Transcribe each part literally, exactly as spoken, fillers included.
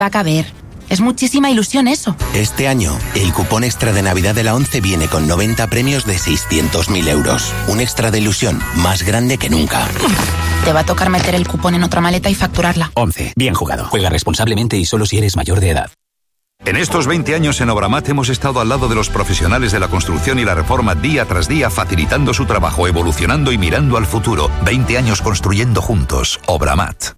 Va a caber. Es muchísima ilusión eso. Este año, el cupón extra de Navidad de la ONCE viene con noventa premios de seiscientos mil euros. Un extra de ilusión más grande que nunca. Te va a tocar meter el cupón en otra maleta y facturarla. ONCE. Bien jugado. Juega responsablemente y solo si eres mayor de edad. En estos veinte años en Obramat hemos estado al lado de los profesionales de la construcción y la reforma día tras día, facilitando su trabajo, evolucionando y mirando al futuro. veinte años construyendo juntos. Obramat.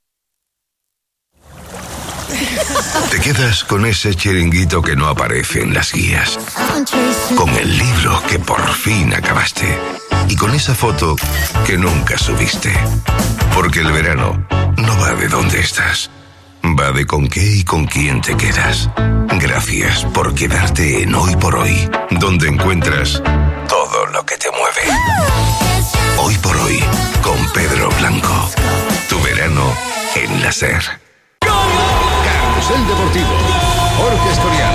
Te quedas con ese chiringuito que no aparece en las guías, con el libro que por fin acabaste y con esa foto que nunca subiste. Porque el verano no va de dónde estás, va de con qué y con quién te quedas. Gracias por quedarte en Hoy por Hoy, donde encuentras todo lo que te mueve. Hoy por Hoy, con Pedro Blanco. Tu verano en la SER. El Deportivo, Jorge Escorial.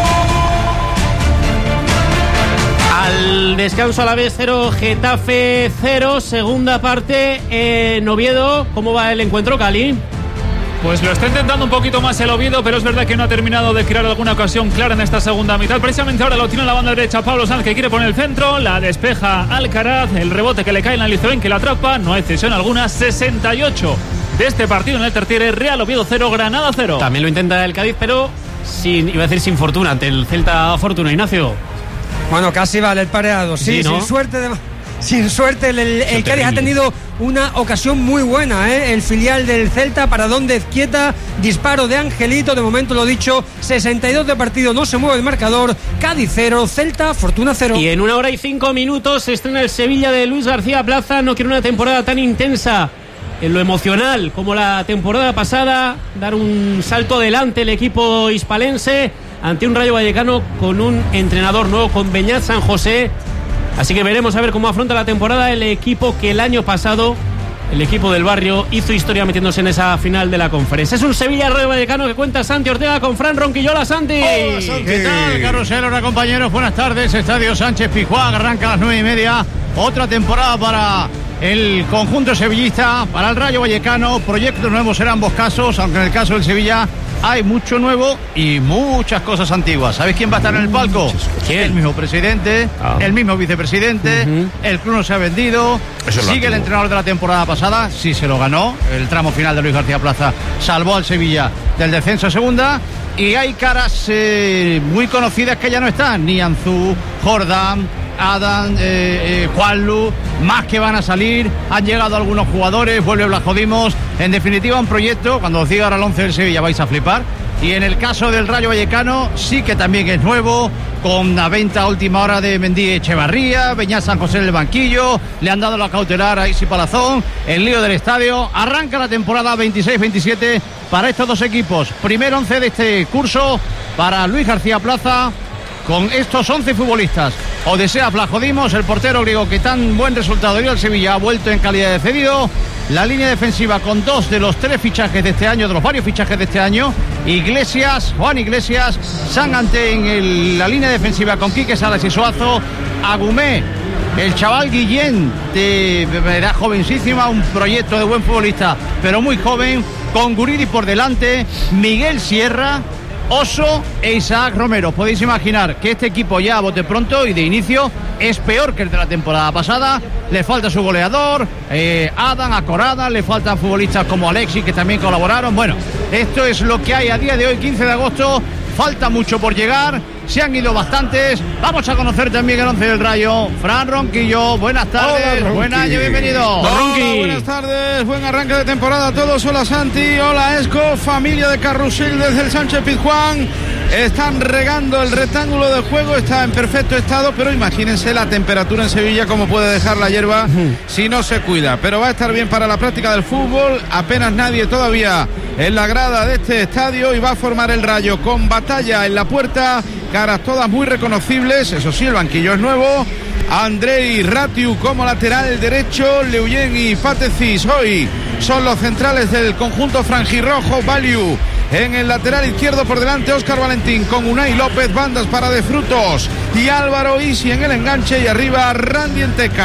Al descanso a la vez cero, Getafe cero, segunda parte en Oviedo. ¿Cómo va el encuentro, Cali? Pues lo está intentando un poquito más el Oviedo, pero es verdad que no ha terminado de crear alguna ocasión clara en esta segunda mitad. Precisamente ahora lo tiene en la banda derecha Pablo Sanz, que quiere poner el centro, la despeja Alcaraz, el rebote que le cae en Alizoen, que la atrapa, no hay cesión alguna. Sesenta y ocho de este partido en el Tertiere, Real Oviedo cero, Granada cero. También lo intenta el Cádiz, pero sin, iba a decir sin fortuna, ante el Celta Fortuna, Ignacio. Bueno, casi vale el pareado, sí, sí, ¿no? sin suerte de... Sin suerte, el, el, el Cádiz ha tenido una ocasión muy buena, ¿eh? El filial del Celta, paradón de Izquieta, disparo de Angelito, de momento lo dicho, sesenta y dos de partido, no se mueve el marcador, Cádiz cero, Celta, Fortuna cero. Y en una hora y cinco minutos se estrena el Sevilla de Luis García Plaza. No quiere una temporada tan intensa en lo emocional como la temporada pasada, dar un salto adelante el equipo hispalense ante un Rayo Vallecano con un entrenador nuevo, con Beñat San José. Así que veremos a ver cómo afronta la temporada el equipo que el año pasado, el equipo del barrio, hizo historia metiéndose en esa final de la conferencia. Es un Sevilla-Rayo Vallecano que cuenta Santi Ortega con Fran Ronquillola. Santi. Hola, Santi. ¿Qué tal, Carrusel? Hola, compañeros. Buenas tardes. Estadio Sánchez Pizjuán arranca a las nueve y media. Otra temporada para el conjunto sevillista, para el Rayo Vallecano. Proyectos nuevos en ambos casos, aunque en el caso del Sevilla hay mucho nuevo y muchas cosas antiguas. ¿Sabéis quién va a estar en el palco? ¿Quién? El mismo presidente, ah. el mismo vicepresidente. Uh-huh. El club no se ha vendido. Sigue el entrenador de la temporada pasada, sí se lo ganó. El tramo final de Luis García Plaza salvó al Sevilla del descenso a segunda. Y hay caras eh, muy conocidas que ya no están. Nianzú, Jordán, Adam, eh, eh, Juanlu, más que van a salir. Han llegado algunos jugadores, vuelve Blajodimos. En definitiva, un proyecto, cuando os diga ahora el once del Sevilla vais a flipar. Y en el caso del Rayo Vallecano, sí que también es nuevo, con la venta a última hora de Mendy Echevarría, Beñat San José en el banquillo, le han dado la cautelar a Isi Palazón, el lío del estadio. Arranca la temporada veintiséis veintisiete para estos dos equipos. Primer once de este curso para Luis García Plaza, con estos once futbolistas. Odesea Blajodimos, el portero griego que tan buen resultado dio al Sevilla, ha vuelto en calidad de cedido. La línea defensiva con dos de los tres fichajes de este año, de los varios fichajes de este año. Iglesias, Juan Iglesias, Sangante en el, la línea defensiva con Quique Salas y Suazo. Agumé, el chaval Guillén, de edad jovencísima, un proyecto de buen futbolista, pero muy joven, con Guridi por delante. Miguel Sierra, Oso e Isaac Romero. Podéis imaginar que este equipo ya a bote pronto y de inicio es peor que el de la temporada pasada. Le falta su goleador, eh, Adam, Acorada, le faltan futbolistas como Alexis que también colaboraron. Bueno, esto es lo que hay a día de hoy, quince de agosto. Falta mucho por llegar, se han ido bastantes. Vamos a conocer también el once del Rayo. Fran Ronquillo, buenas tardes. Hola, buen año, bienvenido. Hola, buenas tardes, buen arranque de temporada a todos. Hola Santi, hola Esco, familia de Carrusel desde el Sánchez Pizjuán. Están regando el rectángulo de juego, está en perfecto estado, pero imagínense la temperatura en Sevilla, cómo puede dejar la hierba si no se cuida. Pero va a estar bien para la práctica del fútbol, apenas nadie todavía en la grada de este estadio, y va a formar el Rayo con Batalla en la puerta, caras todas muy reconocibles, eso sí, el banquillo es nuevo. Andrei Ratiu como lateral derecho, Leuyen y Patecis hoy son los centrales del conjunto franjirrojo. Valiu en el lateral izquierdo, por delante Óscar Valentín con Unai López, bandas para De Frutos y Álvaro Isi en el enganche, y arriba Randy Enteca.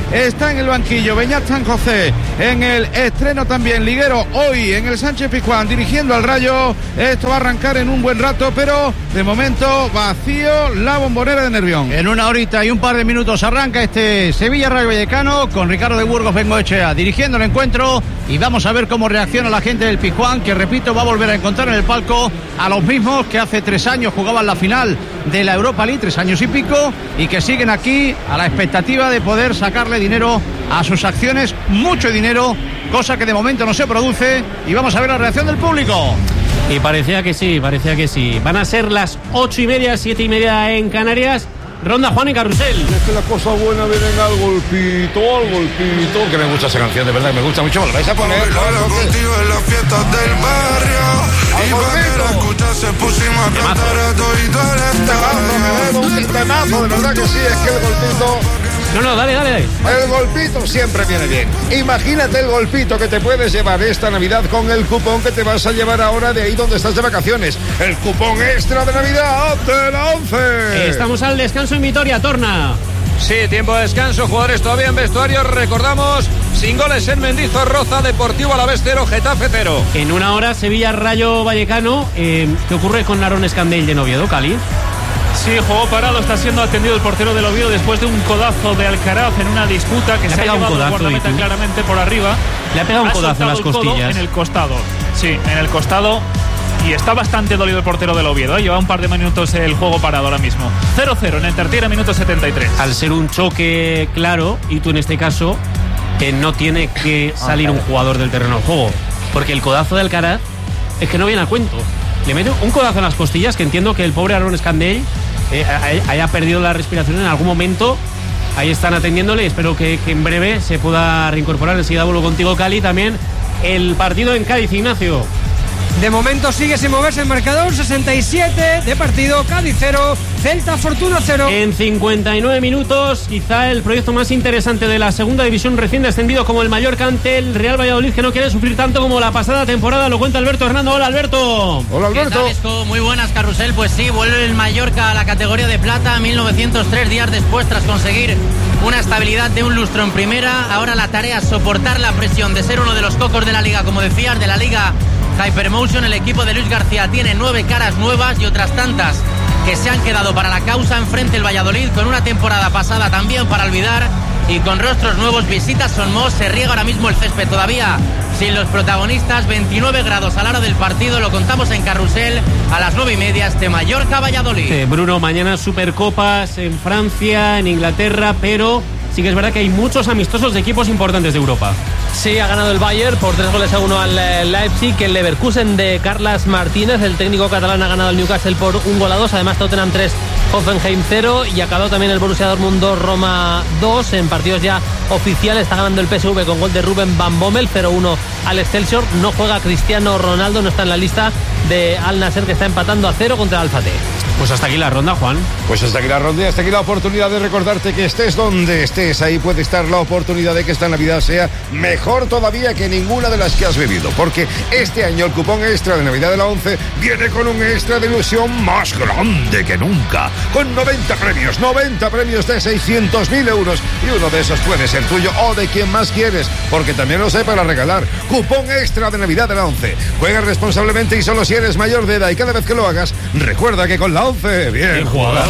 está en el banquillo. Beñat San José en el estreno también liguero hoy en el Sánchez Pizjuán dirigiendo al Rayo. Esto va a arrancar en un buen rato, pero de momento vacío la Bombonera de Nervión. En una horita y un par de minutos arranca este Sevilla Rayo Vallecano con Ricardo de Burgos Bengoechea dirigiendo el encuentro, y vamos a ver cómo reacciona la gente del Pizjuán, que repito, va a volver a encontrar en el palco a los mismos que hace tres años jugaban la final de la Europa League, tres años y pico, y que siguen aquí a la expectativa de poder sacarle dinero a sus acciones, mucho dinero, cosa que de momento no se produce, y vamos a ver la reacción del público. Y parecía que sí, parecía que sí. Van a ser las ocho y media, siete y media en Canarias. Ronda Juan y Carrusel. Es que la cosa buena viene al golpito, al golpito. Que me gusta esa canción, de verdad, me gusta mucho. ¿Me lo vais a poner? Bailo contigo en las fiestas del barrio. Y para que la escuchas se pusimos a cantar a todo y todo el estado. Un temazo, de verdad que sí, es que el golpito... No, no, dale, dale, dale. El golpito siempre viene bien. Imagínate el golpito que te puedes llevar esta Navidad con el cupón que te vas a llevar ahora de ahí donde estás de vacaciones. El cupón extra de Navidad de la once. Estamos al descanso en Vitoria, Torna. Sí, tiempo de descanso, jugadores todavía en vestuario. Recordamos, sin goles en Mendizorroza, Deportivo Alavés cero, Getafe cero. En una hora, Sevilla Rayo Vallecano. Eh, ¿Qué ocurre con Aaron Escandell de Oviedo, Cali? Sí, juego parado, está siendo atendido el portero del Oviedo después de un codazo de Alcaraz en una disputa que se ha llevado el guardameta claramente por arriba. Le ha pegado un codazo en las costillas. En el costado, sí, en el costado. Y está bastante dolido el portero del Oviedo, ¿eh? Lleva un par de minutos el juego parado ahora mismo. cero cero en el tercero, minuto setenta y tres. Al ser un choque claro, y tú en este caso, eh, no tiene que salir un jugador del terreno de juego. Porque el codazo de Alcaraz es que no viene a cuento. Le mete un codazo en las costillas, que entiendo que el pobre Aaron Escandell eh, haya perdido la respiración en algún momento. Ahí están atendiéndole, espero que, que en breve se pueda reincorporar. Enseguida vuelvo contigo, Cali. También el partido en Cádiz, Ignacio. De momento sigue sin moverse el marcador, sesenta y siete de partido, Cádiz cero, Celta Fortuna cero. En cincuenta y nueve minutos, quizá el proyecto más interesante de la segunda división recién descendido como el Mallorca ante el Real Valladolid, que no quiere sufrir tanto como la pasada temporada. Lo cuenta Alberto Hernando. Hola, Alberto. Hola, Alberto. ¿Qué tal, muy buenas, Carrusel. Pues sí, vuelve el Mallorca a la categoría de plata mil novecientos tres días después, tras conseguir una estabilidad de un lustro en primera. Ahora la tarea es soportar la presión de ser uno de los cocos de la liga, como decías, de la liga Hypermotion. El equipo de Luis García tiene nueve caras nuevas y otras tantas que se han quedado para la causa. Enfrente el Valladolid, con una temporada pasada también para olvidar y con rostros nuevos. Visitas Sonmos, se riega ahora mismo el césped todavía sin los protagonistas. Veintinueve grados a la hora del partido, lo contamos en Carrusel a las nueve y media, este Mallorca-Valladolid. Eh, Bruno, mañana Supercopas en Francia, en Inglaterra, pero sí que es verdad que hay muchos amistosos de equipos importantes de Europa. Sí, ha ganado el Bayern por tres goles a uno al Leipzig. El Leverkusen de Carlas Martínez, el técnico catalán, ha ganado el Newcastle por un gol a dos. Además, Tottenham tres, Hoffenheim cero. Y acabó también el Borussia Dortmund dos, Roma dos. En partidos ya oficiales está ganando el P S V con gol de Ruben Van Bommel, cero uno al Excelsior. No juega Cristiano Ronaldo, no está en la lista de Al Nassr, que está empatando a cero contra el Al-Fateh. Pues hasta aquí la ronda, Juan. Pues hasta aquí la ronda y hasta aquí la oportunidad de recordarte que estés donde estés, ahí puede estar la oportunidad de que esta Navidad sea mejor todavía que ninguna de las que has vivido, porque este año el cupón extra de Navidad de la once viene con un extra de ilusión más grande que nunca, con noventa premios, noventa premios de seiscientos mil euros, y uno de esos puede ser tuyo o de quien más quieres, porque también los hay para regalar. Cupón extra de Navidad de la once. Juega responsablemente y solo si eres mayor de edad, y cada vez que lo hagas, recuerda que con la once, bien, bien jugado.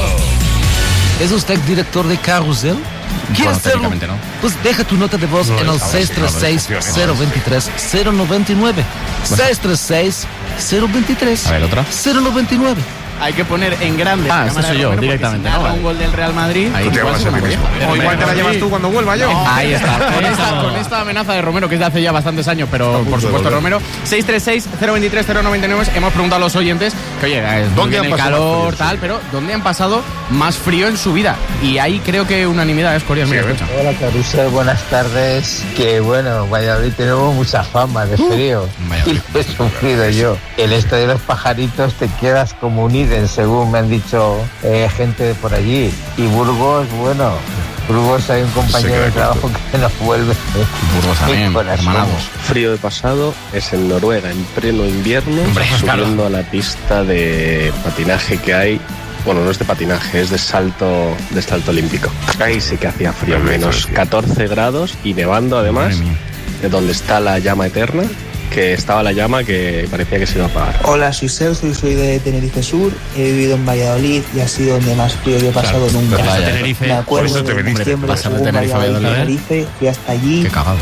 ¿Es usted director de Carrusel? ¿Quieres Bueno, ser? no. Pues deja tu nota de voz No, en el estaba seis tres seis, cero dos tres, cero nueve nueve. seis tres seis, cero dos tres, A ver, otra. cero nueve nueve. Hay que poner en grande. Ah, la ese cámara soy de yo, Romero, directamente, si ¿no? narra Vale. un gol del Real Madrid. Ahí igual te vas se a lo mí merece. mismo. O igual te la llevas tú cuando vuelva yo. Ahí está. Con esta, con esta amenaza de Romero, que es de hace ya bastantes años, pero por supuesto Romero. seis tres seis, cero dos tres, cero nueve nueve. Hemos preguntado a los oyentes que, oye, ¿dónde ¿dónde han el pasado calor, más frío? tal? Pero ¿dónde han pasado más frío en su vida? Y ahí creo que unanimidad es Corea. Mira, escucha. Hola, Carrusel, buenas tardes. Que bueno, Valladolid tenemos mucha fama de frío. Y lo he sufrido yo. El estadio de los pajaritos te quedas como un Iden, según me han dicho eh, gente de por allí. Y Burgos, bueno, Burgos hay un compañero de trabajo que nos vuelve. Burgos también, hermanados. Frío de pasado es en Noruega, en pleno invierno, Hombre, subiendo claro. a la pista de patinaje que hay bueno, no es de patinaje, es de salto, de salto olímpico. Ahí sí que hacía frío, menos catorce grados y nevando además, de donde está la llama eterna, que estaba la llama que parecía que se iba a apagar. Hola, soy Sergio y soy de Tenerife Sur. He vivido en Valladolid y ha sido donde más frío yo he pasado claro, nunca. Vaya, Tenerife. Me acuerdo Por eso te de septiembre, Pásame Tenerife, Valladolid, Tenerife, fui hasta allí. Qué cagado.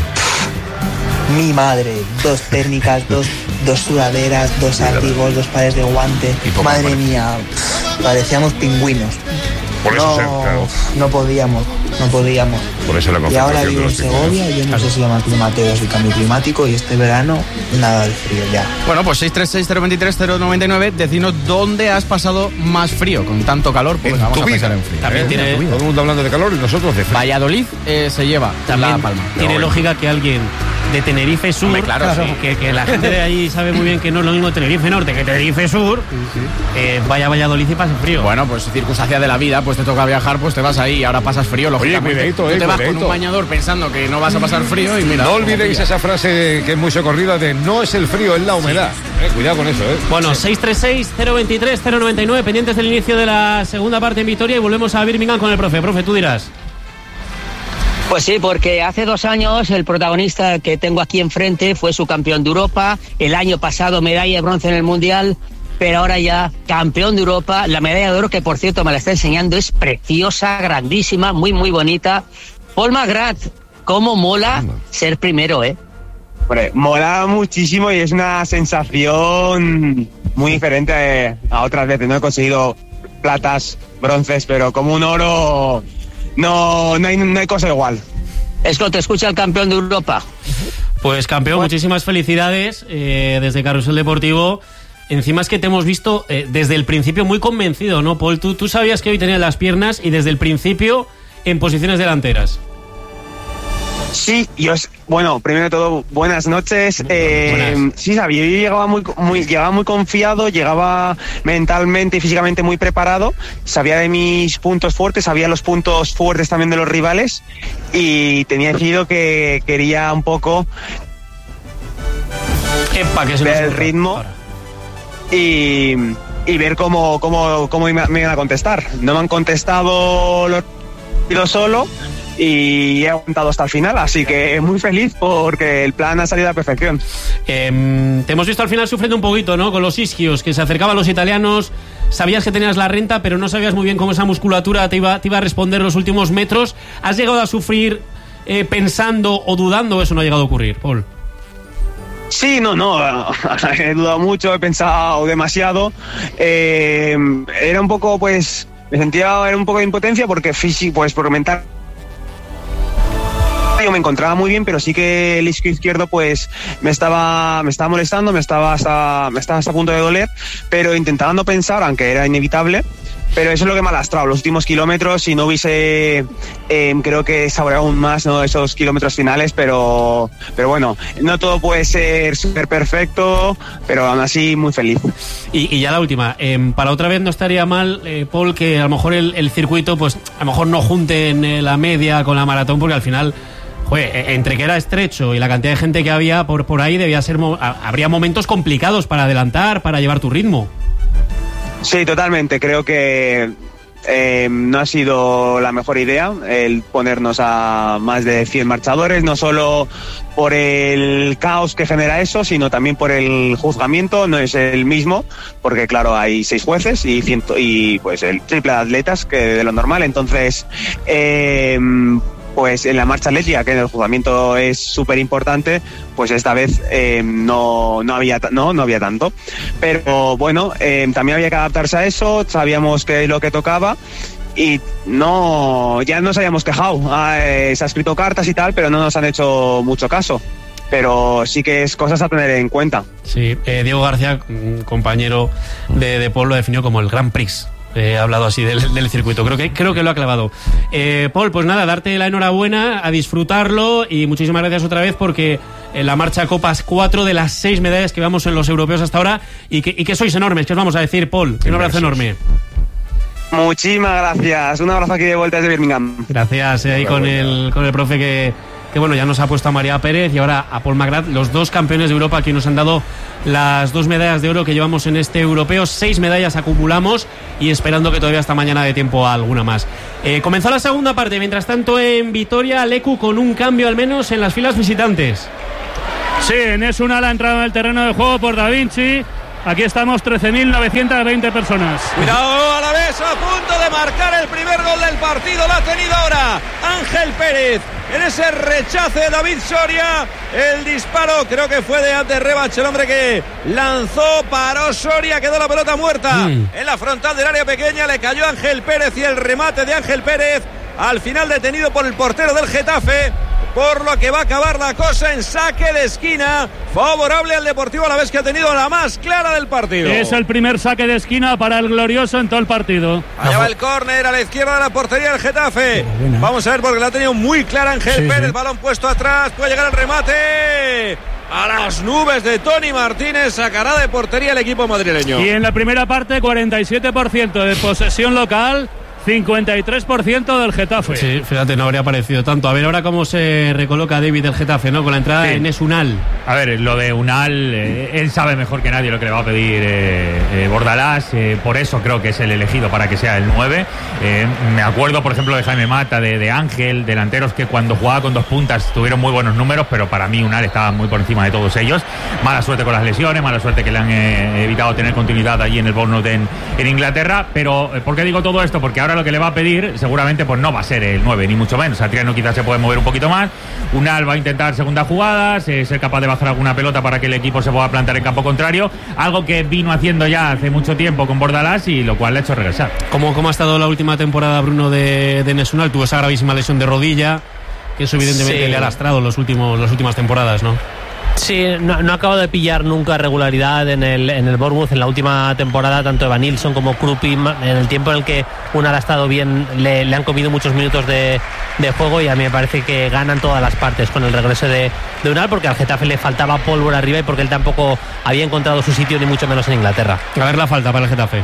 Mi madre, dos térmicas, dos, dos sudaderas, dos abrigos, dos pares de guante. Madre mía, parecíamos pingüinos. Por eso no, se, claro. no podíamos, no podíamos. Por eso la y ahora vivo en Segovia, yo no claro. sé si llama climateo o cambio climático, y este verano nada de frío ya. Bueno, pues seis tres seis, cero dos tres, cero nueve nueve, decinos dónde has pasado más frío, con tanto calor, pues vamos a pensar en frío. También ¿eh? tiene todo el mundo hablando de calor y nosotros de frío. Valladolid eh, se lleva también la palma. Tiene no, lógica que alguien de Tenerife Sur, Hombre, claro, claro, sí. que, que la gente de ahí sabe muy bien que no es lo mismo Tenerife Norte que Tenerife Sur, sí, sí. Eh, vaya a Valladolid y pase frío. Bueno, pues circunstancia de la vida, pues te toca viajar, pues te vas ahí y ahora pasas frío, lógicamente. Oye, cuidadito, eh, tú te vas cuidadito. con un bañador pensando que no vas a pasar frío y mira. No olvidéis esa frase que es muy socorrida de no es el frío, es la humedad. Sí. Eh, cuidado con eso, ¿eh? Bueno, sí. seis tres seis, cero dos tres, cero nueve nueve, pendientes del inicio de la segunda parte en Vitoria y volvemos a Birmingham con el profe. Profe, tú dirás. Pues sí, porque hace dos años el protagonista que tengo aquí enfrente fue su campeón de Europa, el año pasado medalla de bronce en el Mundial, pero ahora ya campeón de Europa, la medalla de oro que por cierto me la está enseñando, es preciosa, grandísima, muy muy bonita. Paul McGrath, cómo mola ser primero, ¿eh? Hombre, mola muchísimo y es una sensación muy diferente a otras veces. No he conseguido platas, bronces, pero como un oro... No, no hay, no hay cosa igual. Es que te escucha el campeón de Europa. Pues campeón, pues, muchísimas felicidades eh, desde Carrusel Deportivo. Encima es que te hemos visto eh, desde el principio muy convencido, ¿no, Paul? Tú, tú sabías que hoy tenías las piernas y desde el principio en posiciones delanteras. Sí, yo, bueno, primero de todo, buenas noches. Eh, buenas. Sí, sabía, yo llegaba muy, muy, llegaba muy confiado, llegaba mentalmente y físicamente muy preparado, sabía de mis puntos fuertes, sabía los puntos fuertes también de los rivales y tenía decidido que quería un poco Epa, que se ver el ritmo y, y ver cómo, cómo, cómo me iban a contestar. No me han contestado los tiros solo y he aguantado hasta el final, así que muy feliz porque el plan ha salido a la perfección. Eh, te hemos visto al final sufriendo un poquito, ¿no? Con los isquios, que se acercaban los italianos, sabías que tenías la renta, pero no sabías muy bien cómo esa musculatura te iba, te iba a responder los últimos metros. ¿Has llegado a sufrir eh, pensando o dudando? Eso no ha llegado a ocurrir, Paul. Sí, no, no, he dudado mucho, he pensado demasiado. Eh, era un poco, pues, me sentía era un poco de impotencia porque físico, pues, por mental. Yo me encontraba muy bien, pero sí que el isquio izquierdo pues me estaba me estaba molestando, me estaba hasta me estaba hasta a punto de doler, pero intentaba no pensar, aunque era inevitable, pero eso es lo que me ha lastrado los últimos kilómetros. Si no hubiese eh, creo que saboreado aún más, ¿no?, esos kilómetros finales, pero pero bueno, no todo puede ser súper perfecto, pero aún así muy feliz. Y, y ya la última, eh, para otra vez no estaría mal, eh, Paul, que a lo mejor el, el circuito pues a lo mejor no junten eh, la media con la maratón, porque al final, joder, entre que era estrecho y la cantidad de gente que había por, por ahí, debía ser habría momentos complicados para adelantar, para llevar tu ritmo. Sí, totalmente. Creo que eh, no ha sido la mejor idea el ponernos a más de cien marchadores, no solo por el caos que genera eso, sino también por el juzgamiento. No es el mismo, porque claro, hay seis jueces y ciento, y pues el triple de atletas que de lo normal. Entonces, eh, pues en la marcha atlética, que en el juzgamiento es súper importante, pues esta vez eh, no, no, había, no, no había tanto. Pero bueno, eh, también había que adaptarse a eso, sabíamos que es lo que tocaba y no, ya nos habíamos quejado. Ah, eh, se ha escrito cartas y tal, pero no nos han hecho mucho caso. Pero sí que es cosas a tener en cuenta. Sí, eh, Diego García, compañero de, de Paul, lo definió como el Grand Prix. He eh, hablado así del, del circuito, creo que, creo que lo ha clavado. eh, Paul, pues nada, darte la enhorabuena, a disfrutarlo y muchísimas gracias otra vez, porque en la marcha copas cuatro de las seis medallas que vamos en los europeos hasta ahora y que, y que sois enormes, que os vamos a decir, Paul, un abrazo enorme. Muchísimas gracias, un abrazo aquí de vuelta desde Birmingham. Gracias, eh, ahí con el, con el profe que, que bueno, ya nos ha puesto a María Pérez y ahora a Paul McGrath, los dos campeones de Europa que nos han dado las dos medallas de oro que llevamos en este europeo. Seis medallas acumulamos y esperando que todavía hasta mañana dé tiempo a alguna más. Eh, comenzó la segunda parte, mientras tanto en Vitoria, Leku con un cambio al menos en las filas visitantes. Sí, en es una la entrada al terreno de juego por Da Vinci. Aquí estamos, trece mil novecientas veinte personas. Cuidado, a la vez a punto de marcar el primer gol del partido. Lo ha tenido ahora Ángel Pérez. En ese rechace de David Soria, el disparo creo que fue de Ander Rebach, el hombre que lanzó, paró Soria, quedó la pelota muerta mm. en la frontal del área pequeña, le cayó Ángel Pérez y el remate de Ángel Pérez al final detenido por el portero del Getafe, por lo que va a acabar la cosa en saque de esquina favorable al Deportivo Alavés, que ha tenido la más clara del partido. Es el primer saque de esquina para el glorioso en todo el partido. Allá va el córner a la izquierda de la portería del Getafe. Vamos a ver, porque la ha tenido muy clara Ángel sí, Pérez, sí. Balón puesto atrás, puede llegar el remate a las nubes de Tony Martínez, sacará de portería el equipo madrileño. Y en la primera parte cuarenta y siete por ciento de posesión local, cincuenta y tres por ciento del Getafe. Sí, fíjate, no habría parecido tanto. A ver ahora cómo se recoloca David del Getafe, ¿no? Con la entrada sí. en Es Unal. A ver, lo de Unal, eh, él sabe mejor que nadie lo que le va a pedir eh, eh, Bordalás, eh, por eso creo que es el elegido para que sea el nueve. Eh, me acuerdo, por ejemplo, de Jaime Mata, de, de Ángel, delanteros que cuando jugaba con dos puntas tuvieron muy buenos números, pero para mí Unal estaba muy por encima de todos ellos. Mala suerte con las lesiones, mala suerte que le han eh, evitado tener continuidad allí en el Bournemouth en, en Inglaterra. Pero, ¿por qué digo todo esto? Porque ahora lo que le va a pedir seguramente pues no va a ser el nueve, ni mucho menos. Satriano quizás se puede mover un poquito más. Unal va a intentar segundas jugadas, eh, ser capaz de bajar alguna pelota para que el equipo se pueda plantar en campo contrario, algo que vino haciendo ya hace mucho tiempo con Bordalás y lo cual le ha hecho regresar. ¿Cómo, cómo ha estado la última temporada, Bruno, de, de Enes Unal? Tuvo esa gravísima lesión de rodilla, que eso evidentemente sí. le ha lastrado los últimos, las últimas temporadas, ¿no? Sí, no, no acabo de pillar nunca regularidad en el en el Bournemouth en la última temporada, tanto Evan Nilsson como Krupi, en el tiempo en el que Unal ha estado bien, le, le han comido muchos minutos de, de juego y a mí me parece que ganan todas las partes con el regreso de, de Unal, porque al Getafe le faltaba pólvora arriba y porque él tampoco había encontrado su sitio, ni mucho menos en Inglaterra. A ver la falta para el Getafe.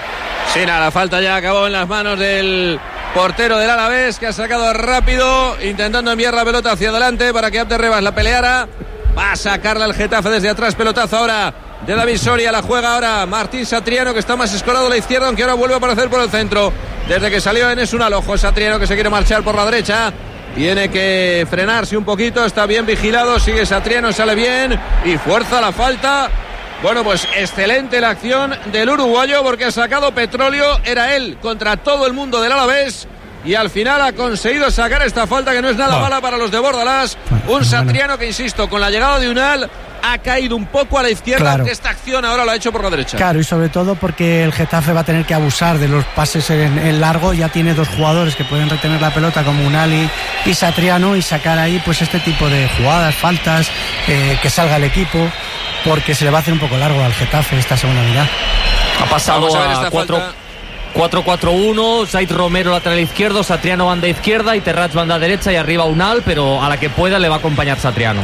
Sí, nada, la falta ya acabó en las manos del portero del Alavés, que ha sacado rápido, intentando enviar la pelota hacia adelante para que Abder Rebach la peleara. Va a sacarla el Getafe desde atrás, pelotazo ahora de David Soria, la juega ahora Martín Satriano, que está más escorado a la izquierda, aunque ahora vuelve a aparecer por el centro, desde que salió Enes Unal. Ojo Satriano, que se quiere marchar por la derecha, tiene que frenarse un poquito, está bien vigilado, sigue Satriano, sale bien y fuerza la falta. Bueno, pues excelente la acción del uruguayo, porque ha sacado petróleo, era él contra todo el mundo del Alavés, y al final ha conseguido sacar esta falta, que no es nada oh. mala para los de Bordalás. Un Satriano que, insisto, con la llegada de Unal ha caído un poco a la izquierda, claro. aunque esta acción ahora lo ha hecho por la derecha. Claro, y sobre todo porque el Getafe va a tener que abusar de los pases en, en largo. Ya tiene dos jugadores que pueden retener la pelota, como Unal y, y Satriano, y sacar ahí pues este tipo de jugadas, faltas, eh, que salga el equipo, porque se le va a hacer un poco largo al Getafe esta segunda mitad. Ha pasado a, a cuatro... cuatro cuatro uno, Zaid Romero lateral izquierdo, Satriano banda izquierda y Terrats banda derecha, y arriba Unal, pero a la que pueda le va a acompañar Satriano.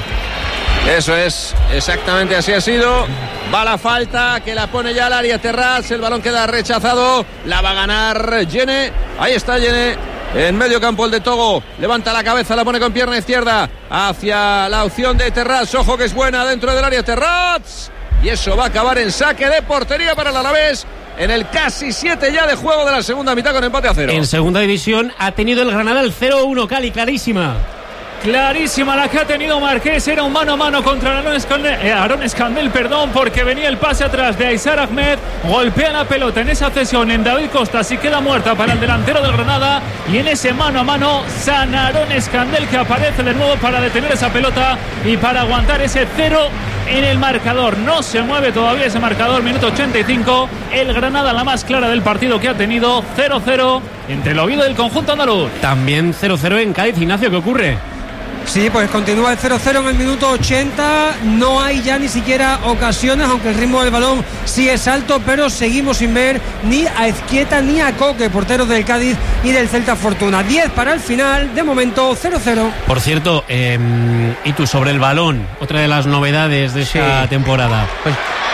Eso es, exactamente así ha sido. Va la falta, que la pone ya al área Terrats, el balón queda rechazado, la va a ganar Yene. Ahí está Yene en medio campo, el de Togo, levanta la cabeza, la pone con pierna izquierda hacia la opción de Terrats. Ojo que es buena dentro del área Terrats, y eso va a acabar en saque de portería para el Alavés en el casi siete ya de juego de la segunda mitad, con empate a cero. En segunda división ha tenido el Granada el cero uno, Cali, clarísima. Clarísima la que ha tenido Marqués, era un mano a mano contra Aaron Escandel, eh, Aaron Escandel, perdón, porque venía el pase atrás de Aizar Ahmed, golpea la pelota en esa cesión en David Costa, así queda muerta para el delantero del Granada, y en ese mano a mano San Aaron Escandel, que aparece de nuevo para detener esa pelota y para aguantar ese cero en el marcador. No se mueve todavía ese marcador, minuto ochenta y cinco, el Granada la más clara del partido que ha tenido, cero cero entre el Oviedo del conjunto andaluz. También cero cero en Cádiz. Ignacio, ¿qué ocurre? Sí, pues continúa el cero cero en el minuto ochenta, no hay ya ni siquiera ocasiones, aunque el ritmo del balón sí es alto, pero seguimos sin ver ni a Ezquieta ni a Coque, porteros del Cádiz y del Celta Fortuna. diez para el final, de momento cero cero. Por cierto, eh, y tú sobre el balón, otra de las novedades de esta sí. temporada. Pues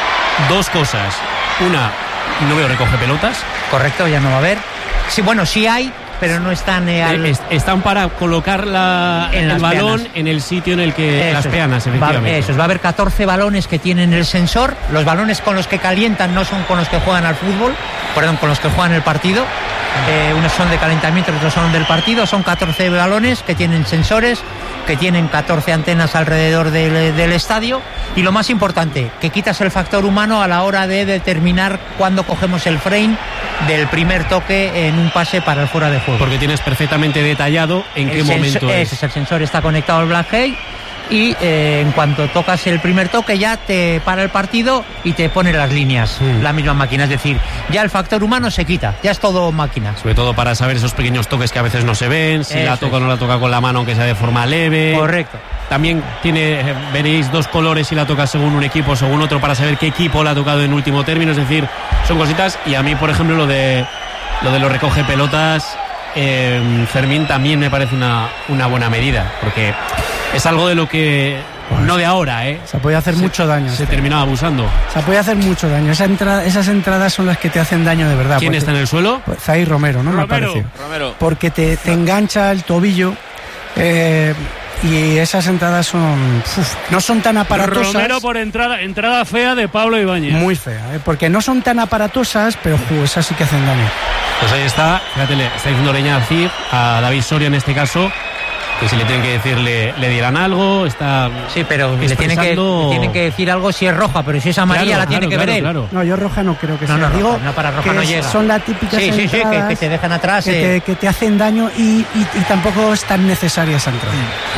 dos cosas. Una, no veo recoge pelotas. Correcto, ya no va a haber. Sí, bueno, sí hay, pero no están eh, al... es, están para colocar la, en el balón peanas. en el sitio en el que Eso las es. peanas, efectivamente. Va, eso es, va a haber catorce balones que tienen el sensor. Los balones con los que calientan no son con los que juegan al fútbol, perdón, con los que juegan el partido. Eh, unos son de calentamiento, otros son del partido. Son catorce balones que tienen sensores, que tienen catorce antenas alrededor del, del estadio. Y lo más importante, que quitas el factor humano a la hora de determinar cuándo cogemos el frame del primer toque en un pase para el fuera de juego. Porque tienes perfectamente detallado en el qué sensor, momento es. es. El sensor está conectado al Blackhead y eh, en cuanto tocas el primer toque ya te para el partido y te pone las líneas, mm. la misma máquina. Es decir, ya el factor humano se quita, ya es todo máquina. Sobre todo para saber esos pequeños toques que a veces no se ven, si Eso la toca o no la toca con la mano, aunque sea de forma leve. Correcto. También tiene, veréis, dos colores si la toca según un equipo, según otro, para saber qué equipo la ha tocado en último término. Es decir, son cositas. Y a mí, por ejemplo, lo de lo de los recoge pelotas, eh, Fermín, también me parece una, una buena medida, porque es algo de lo que no de ahora, ¿eh? Se puede hacer se, mucho daño. Se este. terminaba abusando. Se puede hacer mucho daño. Esa entrada, esas entradas son las que te hacen daño de verdad. ¿Quién está en el suelo? Pues Zaire Romero, ¿no? Romero, me parece. Romero. Porque te, te engancha el tobillo. Eh, y esas entradas son uf, no son tan aparatosas. Romero por entrada entrada fea de Pablo Ibáñez. Muy fea, ¿eh? Porque no son tan aparatosas, pero ju, esas sí que hacen daño. Pues ahí está, fíjate, le está diciendo leña a Cid, a David Soria en este caso, que si le tienen que decir le, le dirán algo. Está sí, pero le tienen, que, le tienen que decir algo si es roja, pero si es amarilla, claro, la tiene claro, que claro, ver él. Claro. No, yo roja no creo que no, sea. No, Digo, no, para roja no llega. Son las típicas sí, sí, sí, que, que te dejan atrás. Que, eh. te, que te hacen daño y, y, y tampoco es tan necesaria esa entrada.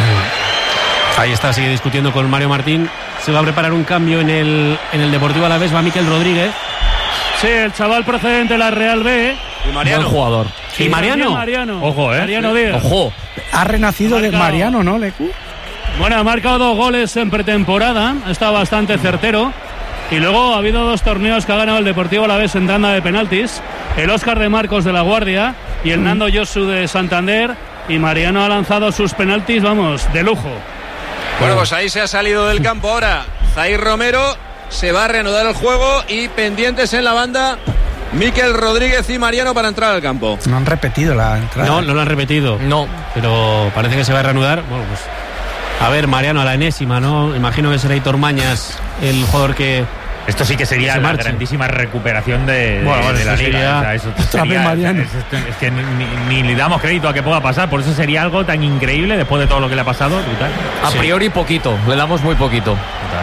Mm. Ahí está, sigue discutiendo con Mario Martín. Se va a preparar un cambio en el, en el Deportivo Alavés. Va Miquel Rodríguez. Sí, el chaval procedente de la Real B. Y Mariano. Buen jugador. Sí, ¿Y Mariano? Mariano? Ojo, ¿eh? Mariano Díaz. Ojo. Ha renacido de Mariano, ¿no, Lecu? Bueno, ha marcado dos goles en pretemporada. Ha estado bastante certero. Y luego ha habido dos torneos que ha ganado el Deportivo Alavés en tanda de penaltis. El Óscar de Marcos de La Guardia y el Nando Yosu de Santander. Y Mariano ha lanzado sus penaltis, vamos, de lujo. Bueno, pues ahí se ha salido del campo ahora Zaire Romero. Se va a reanudar el juego y pendientes en la banda Miquel Rodríguez y Mariano para entrar al campo. No han repetido la entrada. No, no lo han repetido. No. Pero parece que se va a reanudar. Bueno, pues a ver, Mariano a la enésima, ¿no? Imagino que será Hitor Mañas el jugador que... Esto sí que sería la grandísima recuperación de, de, bueno, de la liga. Sería... O sea, eso sería, es, es, es que ni, ni, ni le damos crédito a que pueda pasar. Por eso sería algo tan increíble después de todo lo que le ha pasado. Brutal. A sí. priori poquito, le damos muy poquito.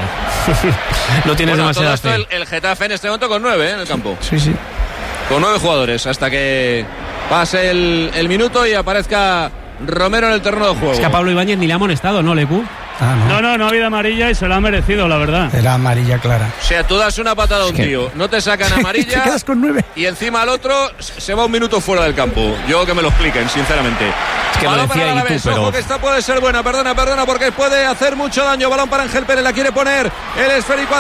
No tienes bueno, demasiada todo esto, el, el Getafe en este momento con nueve ¿eh? en el campo. Sí, sí. Con nueve jugadores hasta que pase el, el minuto y aparezca Romero en el terreno de juego. Es que a Pablo Ibáñez ni le ha amonestado, ¿no, Lecu? Ah, no. no, no, no ha habido amarilla y se la ha merecido, la verdad. Era amarilla clara. O sea, tú das una patada a un tío, no te sacan amarilla. Te quedas con nueve. Y encima al otro se va un minuto fuera del campo. Yo que me lo expliquen, sinceramente. Es que balón lo decía para y tú, pero... Ojo que esta puede ser buena, perdona, perdona, porque puede hacer mucho daño. Balón para Ángel Pérez, la quiere poner el esférico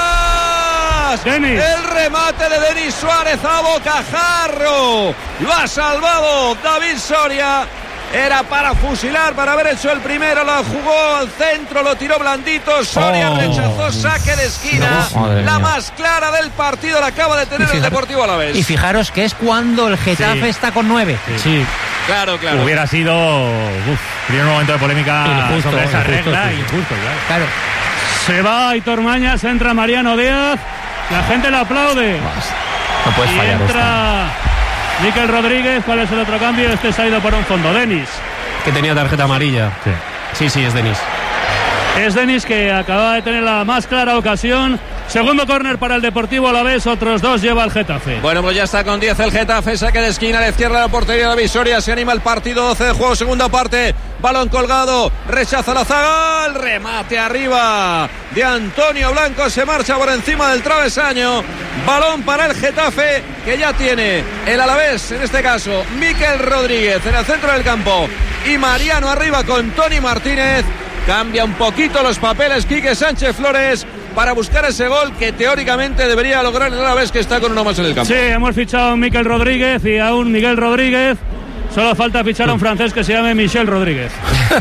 atrás. Denis. El remate de Denis Suárez a bocajarro. Lo ha salvado David Soria. Era para fusilar, para haber hecho el primero, lo jugó al centro, lo tiró blandito, Soria oh. rechazó, saque de esquina, no, la más clara del partido la acaba de tener fijaros, el Deportivo Alavés. Y fijaros que es cuando el Getafe sí. está con nueve. Sí. sí. Claro, claro. Hubiera sido, uf, primer momento de polémica injusto, sobre esa injusto, regla, sí. injusto, claro. claro. Se va Hitor Mañas, entra Mariano Díaz, la gente le aplaude. No puedes y fallar. Entra Miquel Rodríguez. ¿Cuál es el otro cambio? Este se ha ido por un fondo. Denis. Que tenía tarjeta amarilla. Sí, sí, sí es Denis. Es Denis que acaba de tener la más clara ocasión. Segundo córner para el Deportivo Alavés, otros dos lleva el Getafe. Bueno, pues ya está con diez el Getafe, saque de esquina a la izquierda de la portería de Visoria, se anima el partido, doce de juego, segunda parte, balón colgado, rechaza la zaga, el remate arriba de Antonio Blanco, se marcha por encima del travesaño, balón para el Getafe, que ya tiene el Alavés, en este caso, Miquel Rodríguez en el centro del campo, y Mariano arriba con Toni Martínez. Cambia un poquito los papeles Quique Sánchez Flores para buscar ese gol que teóricamente debería lograr el Alavés, que está con uno más en el campo. Sí, hemos fichado a Miquel Rodríguez y a un Miguel Rodríguez. Solo falta fichar a un francés que se llame Michel Rodríguez.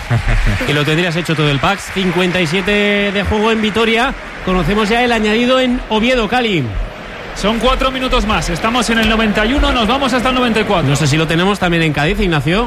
Y lo tendrías hecho todo el pack. cincuenta y siete de juego en Vitoria. Conocemos ya el añadido en Oviedo, Cali. Son cuatro minutos más. Estamos en el noventa y uno, nos vamos hasta el noventa y cuatro. No sé si lo tenemos también en Cádiz, Ignacio.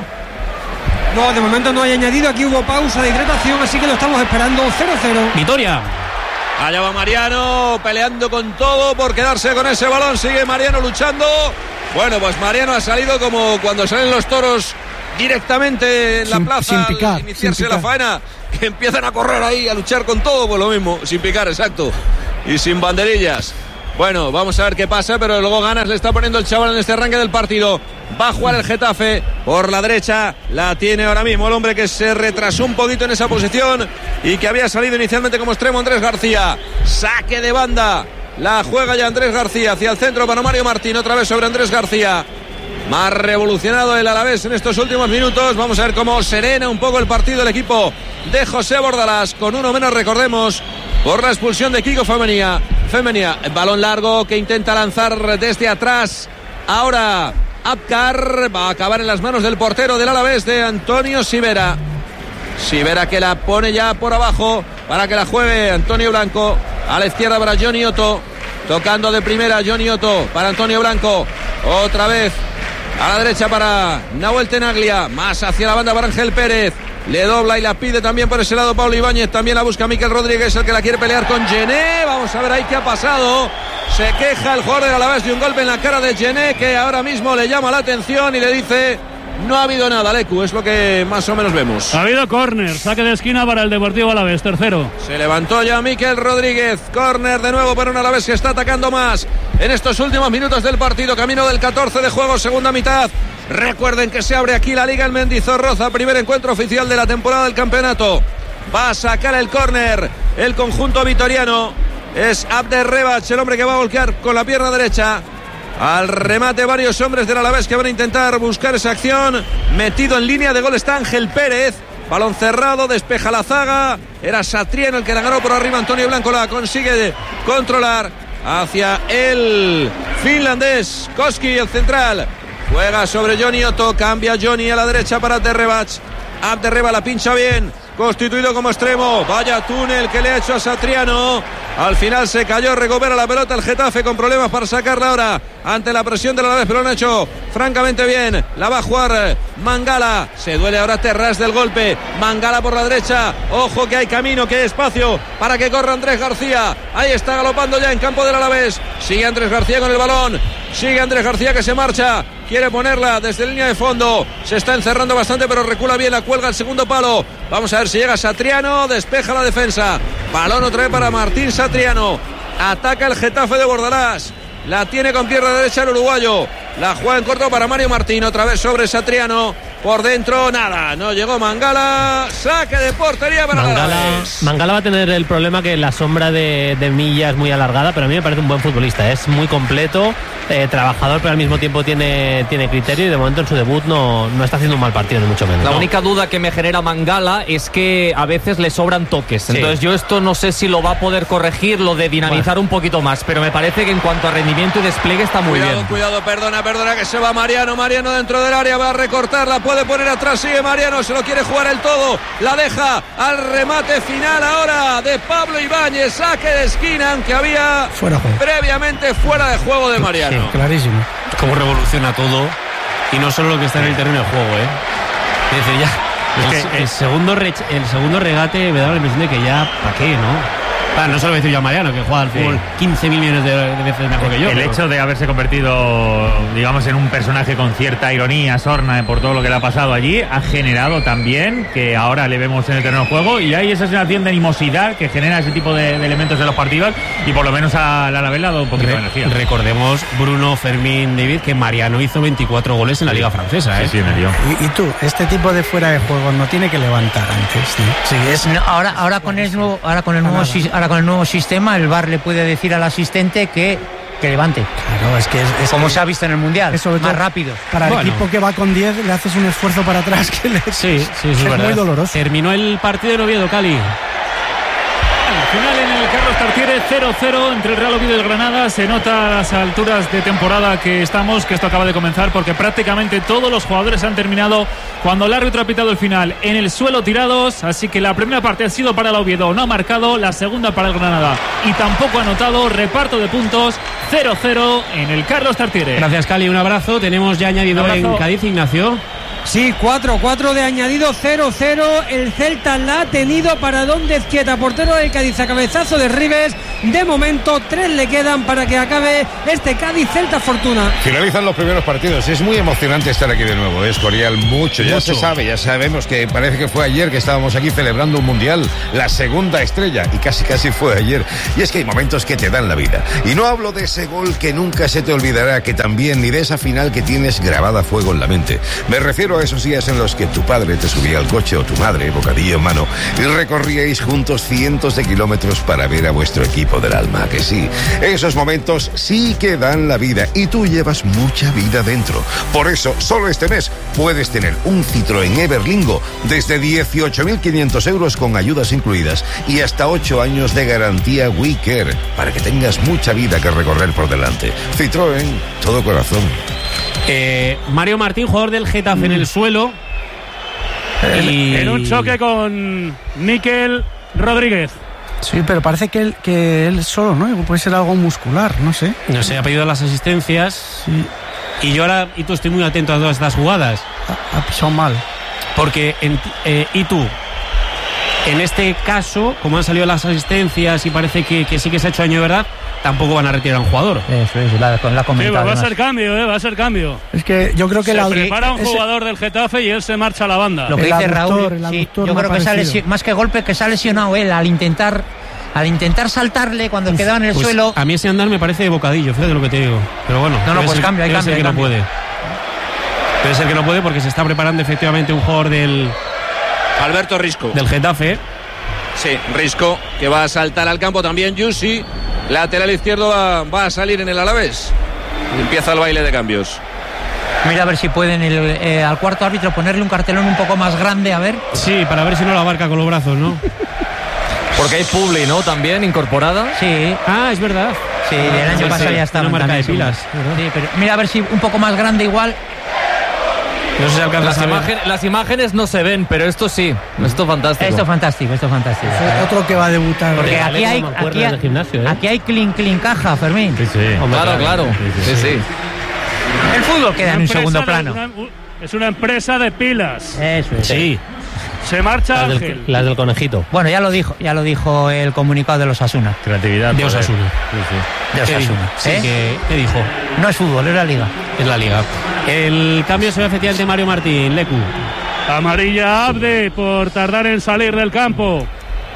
No, de momento no hay añadido. Aquí hubo pausa de hidratación, así que lo estamos esperando. Cero cero. Vitoria. Allá va Mariano, peleando con todo por quedarse con ese balón. Sigue Mariano luchando. Bueno, pues Mariano ha salido como cuando salen los toros directamente en la sin, plaza sin picar, al iniciarse sin picar. la faena, que empiezan a correr ahí, a luchar con todo, pues lo mismo, sin picar, exacto, y sin banderillas. Bueno, vamos a ver qué pasa, pero luego ganas le está poniendo el chaval en este arranque del partido. Va a jugar el Getafe por la derecha, la tiene ahora mismo el hombre que se retrasó un poquito en esa posición y que había salido inicialmente como extremo, Andrés García. Saque de banda, la juega ya Andrés García hacia el centro para Mario Martín, otra vez sobre Andrés García. Más revolucionado el Alavés en estos últimos minutos. Vamos a ver cómo serena un poco el partido el equipo de José Bordalás, con uno menos, recordemos, por la expulsión de Kiko Femenía. Femenía, balón largo que intenta lanzar desde atrás. Ahora Abkar va a acabar en las manos del portero del Alavés, de Antonio Sivera. Sivera que la pone ya por abajo para que la juegue Antonio Blanco. A la izquierda para Johnny Otto, tocando de primera Johnny Otto para Antonio Blanco. Otra vez a la derecha para Nahuel Tenaglia, más hacia la banda para Ángel Pérez. Le dobla y la pide también por ese lado Pablo Ibáñez. También la busca Miquel Rodríguez, el que la quiere pelear con Gené. Vamos a ver ahí qué ha pasado. Se queja el jugador del Alavés de un golpe en la cara de Gené, que ahora mismo le llama la atención y le dice: no ha habido nada, Lecu, es lo que más o menos vemos. Ha habido córner, saque de esquina para el Deportivo Alavés, tercero. Se levantó ya Miquel Rodríguez, córner de nuevo para un Alavés que está atacando más en estos últimos minutos del partido, camino del catorce de juego, segunda mitad. Recuerden que se abre aquí la Liga en Mendizorroza, primer encuentro oficial de la temporada del campeonato. Va a sacar el córner el conjunto vitoriano. Es Abder Rebach el hombre que va a volcar con la pierna derecha. Al remate varios hombres del Alavés que van a intentar buscar esa acción. Metido en línea de gol está Ángel Pérez. Balón cerrado, despeja la zaga. Era Satriano el que la ganó por arriba. Antonio Blanco la consigue controlar hacia el finlandés Koski, el central. Juega sobre Johnny Otto, cambia Johnny a la derecha para Abderrebach. Abderrebach la pincha bien, constituido como extremo. Vaya túnel que le ha hecho a Satriano. Al final se cayó, recupera la pelota el Getafe con problemas para sacarla ahora ante la presión de la Alavés, pero lo han hecho francamente bien. La va a jugar Mangala. Se duele ahora Terrás del golpe. Mangala por la derecha. Ojo que hay camino, que hay espacio para que corra Andrés García. Ahí está galopando ya en campo del Alavés. Sigue Andrés García con el balón. Sigue Andrés García que se marcha. Quiere ponerla desde línea de fondo. Se está encerrando bastante, pero recula bien. La cuelga al segundo palo. Vamos a ver si llega Satriano. Despeja la defensa. Balón otra vez para Martín Satriano. Ataca el Getafe de Bordalás. La tiene con pierna derecha el uruguayo. La juega en corto para Mario Martín. Otra vez sobre Satriano. Por dentro, nada. No llegó Mangala. Saque de portería para Mangala. Mangala va a tener el problema que la sombra de, de Milla es muy alargada, pero a mí me parece un buen futbolista. Es muy completo, eh, trabajador, pero al mismo tiempo tiene, tiene criterio y de momento en su debut no, no está haciendo un mal partido, ni mucho menos. La no. única duda que me genera Mangala es que a veces le sobran toques. Sí. Entonces yo esto no sé si lo va a poder corregir, lo de dinamizar bueno. un poquito más, pero me parece que en cuanto a rendimiento y despliegue está muy cuidado, bien. Cuidado, perdona, perdona, que se va Mariano. Mariano dentro del área, va a recortarla, puede poner atrás, sigue Mariano, se lo quiere jugar el todo, la deja al remate final ahora de Pablo Ibáñez, saque de esquina, aunque había fuera previamente fuera de juego de Mariano. Sí, clarísimo. Cómo revoluciona todo, y no solo lo que está en el terreno de juego, ¿eh? Es decir, ya, el, el, el, segundo re, el segundo regate me da la impresión de que ya, ¿para qué, no? Ah, no se lo voy a decir yo a Mariano, que juega al fútbol sí. quince mil millones de, de veces mejor que yo. El pero... hecho de haberse convertido, digamos, en un personaje con cierta ironía, sorna, por todo lo que le ha pasado allí, ha generado también que ahora le vemos en el terreno de juego y hay esa sensación de animosidad que genera ese tipo de, de elementos en los partidos y por lo menos a la Alavés le ha dado un poquito Re- de energía. Recordemos, Bruno, Fermín, David, que Mariano hizo veinticuatro goles en la sí. Liga Francesa, ¿eh? Sí, sí, me dio. Y, y tú, este tipo de fuera de juego no tiene que levantar antes, ¿sí? Sí, es... no, ahora, ahora, con el nuevo, ahora, con el nuevo, ahora con el nuevo sistema, el V A R le puede decir al asistente que, que levante. Claro, es que es, es como que se ha visto en el Mundial, eso, más rápido. Para bueno. el equipo que va con diez le haces un esfuerzo para atrás que le, sí, sí, que es, es verdad. muy doloroso. Terminó el partido en Oviedo, Cali. Al final en el Carlos Tartiere, cero cero entre el Real Oviedo y el Granada. Se nota a las alturas de temporada que estamos, que esto acaba de comenzar, porque prácticamente todos los jugadores han terminado cuando el árbitro ha pitado el final en el suelo tirados. Así que la primera parte ha sido para el Oviedo, no ha marcado, la segunda para el Granada y tampoco ha anotado. Reparto de puntos, cero cero en el Carlos Tartiere. Gracias, Cali, un abrazo. Tenemos ya añadido en Cádiz, Ignacio. Sí, cuatro cuatro de añadido, cero cero. El Celta la ha tenido para Don Ezquieta, portero del Cádiz, a cabezazo de Ribes. De momento, tres le quedan para que acabe este Cádiz-Celta Fortuna. Finalizan los primeros partidos. Es muy emocionante estar aquí de nuevo. Es Escorial, mucho. Ya mucho. Se sabe, ya sabemos que parece que fue ayer que estábamos aquí celebrando un mundial, la segunda estrella, y casi casi fue ayer. Y es que hay momentos que te dan la vida. Y no hablo de ese gol que nunca se te olvidará, que también, ni de esa final que tienes grabada a fuego en la mente. Me refiero a esos días en los que tu padre te subía al coche o tu madre, bocadillo en mano, y recorríais juntos cientos de kilómetros para ver a vuestro equipo del alma, que sí. Esos momentos sí que dan la vida y tú llevas mucha vida dentro. Por eso, solo este mes puedes tener un Citroën Everlingo desde dieciocho mil quinientos euros con ayudas incluidas y hasta ocho años de garantía WeCare para que tengas mucha vida que recorrer por delante. Citroën, todo corazón. Eh, Mario Martín, jugador del Getafe, mm. en el suelo. Y... En un choque con Mikel Rodríguez. Sí, pero parece que él, que él solo, ¿no? Puede ser algo muscular, no sé. No sé, ha pedido las asistencias. Sí. Y yo ahora, y tú, estoy muy atento a todas estas jugadas. Ha, ha pisado mal. Porque, en, eh, y tú, en este caso, como han salido las asistencias y parece que, que sí que se ha hecho daño de verdad, tampoco van a retirar a un jugador. Eso es, la, la sí, va a ser cambio, eh, va a ser cambio. Es que yo creo que se la prepara un jugador ese... del Getafe y él se marcha a la banda. Lo que el dice aductor, Raúl, sí, yo creo que se ha lesionado, más que golpe, que se ha lesionado él al intentar al intentar saltarle cuando Uf, quedaba en el pues suelo. A mí ese andar me parece de bocadillo, fíjate lo que te digo. Pero bueno, no, no, pues ser, cambio, hay debe cambio, ser hay que cambio. no puede. Debe ser que no puede porque se está preparando efectivamente un jugador del Alberto Risco. Del Getafe. Sí, Risco, que va a saltar al campo también. Yusi, lateral izquierdo, va, va a salir en el Alavés. Empieza el baile de cambios. Mira a ver si pueden el, eh, al cuarto árbitro ponerle un cartelón un poco más grande, a ver. Sí, para ver si no lo abarca con los brazos, ¿no? Porque hay Publi, ¿no? También incorporada. Sí. Ah, es verdad. Sí, ah, el año sí, pasado sí, ya estaba. Una marca de pilas. Sí, pero mira a ver si un poco más grande igual. No sé si alcanza las, a imagen, las imágenes no se ven, pero esto sí. Esto es fantástico. Esto es fantástico, esto es fantástico. Es otro que va a debutar. Porque aquí hay, aquí, de gimnasio, ¿eh? aquí hay clean, clean caja, Fermín. Sí, sí. Hombre, claro, claro. Sí, sí. sí, sí. El fútbol queda en un segundo plano. Una, es una empresa de pilas. Eso es. Sí. Se marcha las Ángel. Del, las del conejito. Bueno, ya lo dijo, ya lo dijo el comunicado de los Osasuna. Creatividad. De Osasuna. Sí, sí. De Osasuna. Sí, ¿Eh? ¿qué, ¿Qué dijo? No es fútbol, es la liga. Es la liga. El cambio se ve efectivamente Mario Martín, Lecu. Amarilla Abde por tardar en salir del campo.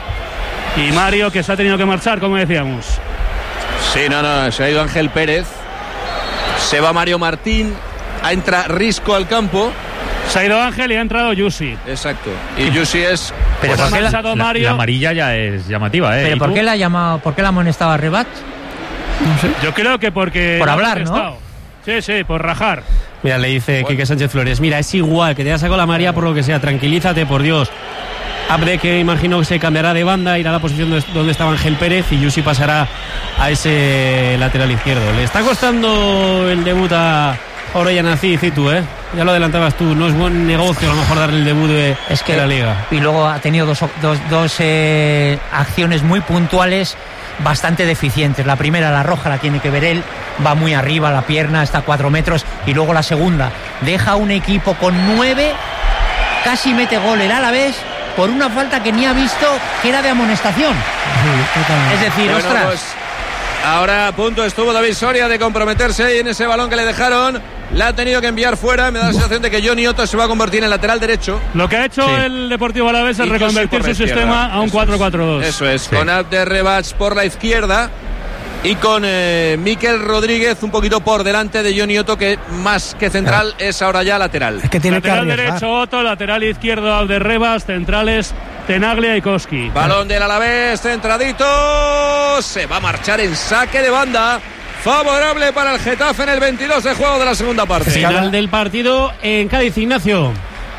Y Mario, que se ha tenido que marchar, como decíamos. Sí, no, no, se ha ido Ángel Pérez. Se va Mario Martín. Entra Risco al campo. Se ha ido Ángel y ha entrado Yusi. Exacto. Y Yusi es... Pero pues ¿por qué la, la, la amarilla ya es llamativa, ¿eh? ¿Pero por qué la ha llamado, por qué la ha amonestado a Rebat? No sé. Yo creo que porque... Por hablar, ¿no? Sí, sí, por rajar. Mira, le dice Quique Sánchez Flores. Mira, es igual, que te ha sacado la María por lo que sea. Tranquilízate, por Dios. Abde, que imagino que se cambiará de banda, irá a la posición donde estaba Ángel Pérez y Yusi pasará a ese lateral izquierdo. Le está costando el debut a Orellana Citu, ¿eh? Ya lo adelantabas tú, no es buen negocio a lo mejor darle el debut de, es que, de la Liga. Y luego ha tenido dos, dos, dos eh, acciones muy puntuales bastante deficientes. La primera, la roja, la tiene que ver él, va muy arriba, la pierna está a cuatro metros. Y luego la segunda, deja un equipo con nueve, casi mete gol el Alavés por una falta que ni ha visto que era de amonestación. Sí, es decir, bueno, ostras. Pues ahora a punto estuvo David Soria de comprometerse ahí en ese balón que le dejaron. La ha tenido que enviar fuera. Me da la sensación de que Johnny Otto se va a convertir en lateral derecho. Lo que ha hecho sí. el Deportivo Alavés es reconvertir su sistema a un cuatro cuatro dos. Eso es, sí. con Abde Rebach por la izquierda y con eh, Mikel Rodríguez un poquito por delante de Johnny Otto, que más que central ah. es ahora ya lateral. Es que tiene lateral que derecho Otto, lateral izquierdo Abde Rebach, centrales Tenaglia y Koski. Balón del Alavés, centradito. Se va a marchar en saque de banda. Favorable para el Getafe en el veintidós de juego de la segunda parte. Final del partido en Cádiz, Ignacio.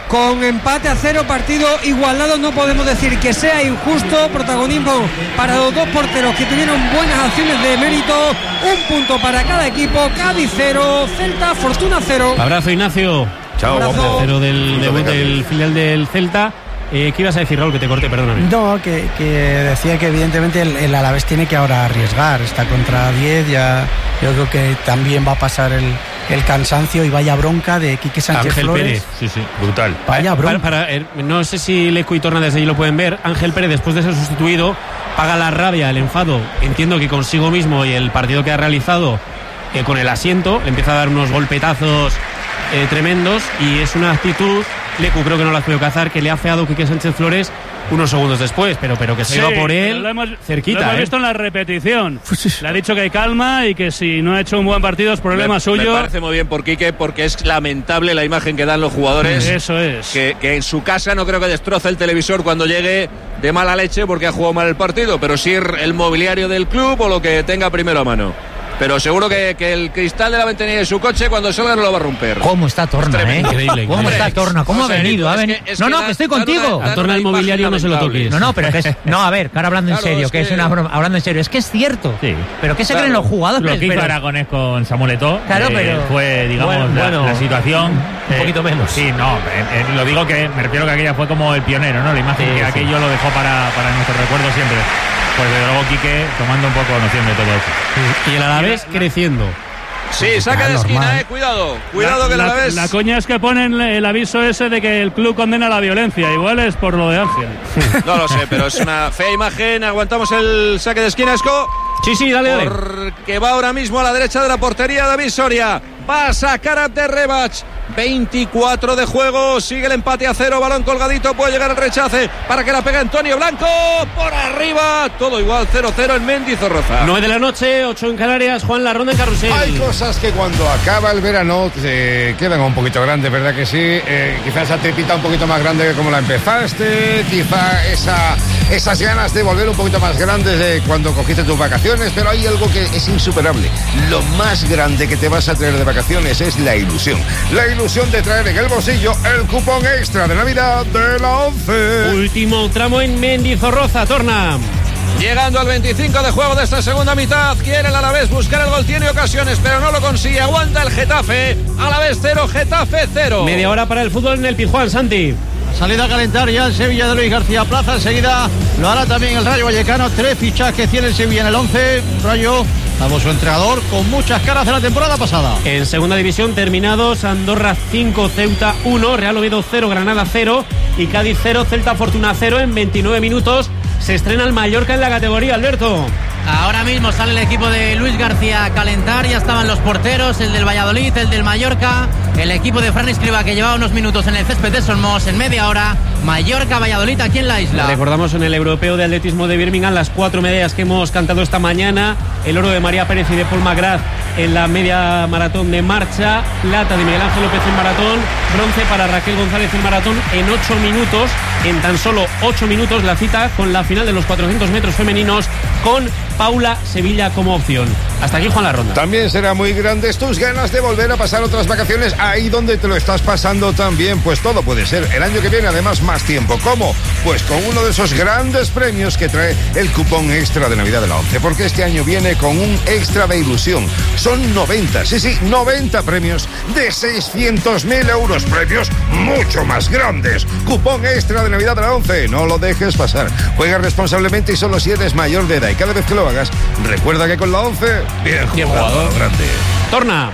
con empate a cero, partido igualado. No podemos decir que sea injusto. Protagonismo para los dos porteros que tuvieron buenas acciones de mérito. Un punto para cada equipo. Cádiz cero, Celta Fortuna cero. Abrazo, Ignacio. Chao, abrazo. Cero del debut de del filial del Celta. Eh, ¿Qué ibas a decir, Raúl? Que te corté, perdóname. No, que, que decía que evidentemente el, el Alavés tiene que ahora arriesgar. Está contra diez, ya yo creo que también va a pasar el, el cansancio y vaya bronca de Quique Sánchez Ángel Flores. Pérez. Sí, sí, brutal. Vaya bronca. Para, para, eh, no sé si Leco y Torna desde allí lo pueden ver. Ángel Pérez, después de ser sustituido, paga la rabia, el enfado, entiendo que consigo mismo y el partido que ha realizado eh, con el asiento. Le empieza a dar unos golpetazos eh, tremendos y es una actitud... Lecu creo que no la has podido cazar, que le ha feado Quique Sánchez Flores unos segundos después, pero, pero que se sí, iba por él lo hemos, cerquita. Lo hemos ¿eh? visto en la repetición. Le ha dicho que hay calma y que si no ha hecho un buen partido es problema me, suyo. Me parece muy bien por Quique, porque es lamentable la imagen que dan los jugadores. Eso es. Que, que en su casa no creo que destroce el televisor cuando llegue de mala leche porque ha jugado mal el partido, pero sí el mobiliario del club o lo que tenga primero a mano. Pero seguro que, que el cristal de la ventanilla de su coche cuando salga no lo va a romper. ¿Cómo está Torna, eh? Increíble. ¿Cómo increíble. está Torna? ¿Cómo No ha sé, venido? es ha que- venido. es No, que no, da- que estoy da una- contigo. da A Torna el una mobiliario imagen no se lo lamentable. toques. No, no, pero que es. No, a ver, que ahora hablando en Claro, serio, es que es que- una broma. Hablando en serio, es que es cierto. Sí. Pero ¿qué se Claro. creen los jugadores? Lo que hizo Pero- Aragonés con Samuel Eto'o Claro, eh, pero- fue, digamos, bueno, la, bueno, la situación. un poquito menos. Sí, no, eh, eh, lo digo que me refiero que aquella fue como el pionero, ¿no? La imagen Sí, que sí. aquello lo dejó para, para nuestro recuerdo siempre. Pues desde luego Quique tomando un poco noción de todo eso. Y el Alavés creciendo. Sí, saca de esquina, eh, cuidado. Cuidado que la, la, ves. la coña es que ponen el aviso ese de que el club condena la violencia. Igual es por lo de Ángel. No lo sé, pero es una fea imagen. Aguantamos el saque de esquina, Esco. Sí, sí, dale, dale. Porque va ahora mismo a la derecha de la portería David Soria. Va a sacar a Rebach. veinticuatro de juego. Sigue el empate a cero. Balón colgadito. Puede llegar el rechace para que la pegue Antonio Blanco. Por arriba. Todo igual. cero cero en Mendizorroza. nueve de la noche, ocho en Canarias. Juan, la ronda en Carrusel. Hay cosas que cuando acaba el verano te quedan un poquito grandes, ¿verdad que sí? Eh, quizás esa tripita un poquito más grande que como la empezaste, quizá esa, esas ganas de volver un poquito más grandes de cuando cogiste tus vacaciones, pero hay algo que es insuperable. Lo más grande que te vas a traer de vacaciones es la ilusión. La ilusión de traer en el bolsillo el cupón extra de Navidad de la once. Último tramo en Mendizorroza, Torna. Llegando al veinticinco de juego de esta segunda mitad, quiere el Alavés buscar el gol, tiene ocasiones, pero no lo consigue. Aguanta el Getafe, Alavés cero, Getafe cero. Media hora para el fútbol en el Pizjuán, Santi. Salida a calentar ya el Sevilla de Luis García Plaza. Enseguida lo hará también el Rayo Vallecano. Tres fichajes tiene el Sevilla en el once. Rayo, vamos, su entrenador con muchas caras de la temporada pasada. En segunda división terminados, Andorra cinco, Ceuta uno, Real Oviedo cero, Granada cero y Cádiz cero, Celta Fortuna cero. En veintinueve minutos se estrena el Mallorca en la categoría, Alberto. Ahora mismo sale el equipo de Luis García a calentar, ya estaban los porteros, el del Valladolid, el del Mallorca, el equipo de Fran Escribá que llevaba unos minutos en el césped de Solmos en media hora, Mallorca-Valladolid aquí en la isla. Recordamos en el Europeo de Atletismo de Birmingham las cuatro medallas que hemos cantado esta mañana, el oro de María Pérez y de Paul McGrath en la media maratón de marcha, plata de Miguel Ángel López en maratón, bronce para Raquel González en maratón en ocho minutos, en tan solo ocho minutos la cita con la final de los cuatrocientos metros femeninos con Paula Sevilla como opción. Hasta aquí, Juan, la ronda. También será muy grandes tus ganas de volver a pasar otras vacaciones ahí donde te lo estás pasando también. Pues todo puede ser el año que viene, además más tiempo. ¿Cómo? Pues con uno de esos grandes premios que trae el cupón extra de Navidad de la once, porque este año viene con un extra de ilusión. Son noventa, sí, sí, noventa premios de seiscientos mil euros, premios mucho más grandes. Cupón extra de Navidad de la once, no lo dejes pasar. Juega responsablemente y solo si eres mayor de edad, y cada vez que lo hagas, recuerda que con la once, bien, bien jugado, jugado, grande. Torna.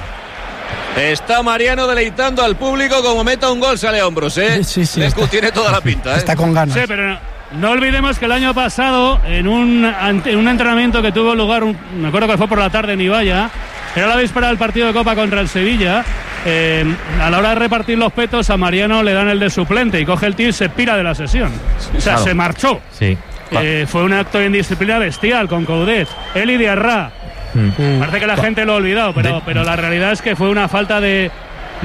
Está Mariano deleitando al público, como meta un gol sale a hombros, ¿eh? Sí, sí, Lescu está, tiene toda la pinta, ¿eh? Está con ganas. Sí, pero no, no olvidemos que el año pasado, en un, en un entrenamiento que tuvo lugar, un, me acuerdo que fue por la tarde en Ibaya, era la víspera del partido de Copa contra el Sevilla. Eh, a la hora de repartir los petos, a Mariano le dan el de suplente y coge el tío y se pira de la sesión. O sea, claro. se marchó. Sí. Eh, fue un acto de indisciplina bestial con Coudet. Eli Diarra. Mm. Parece que la gente lo ha olvidado, pero, pero la realidad es que fue una falta de,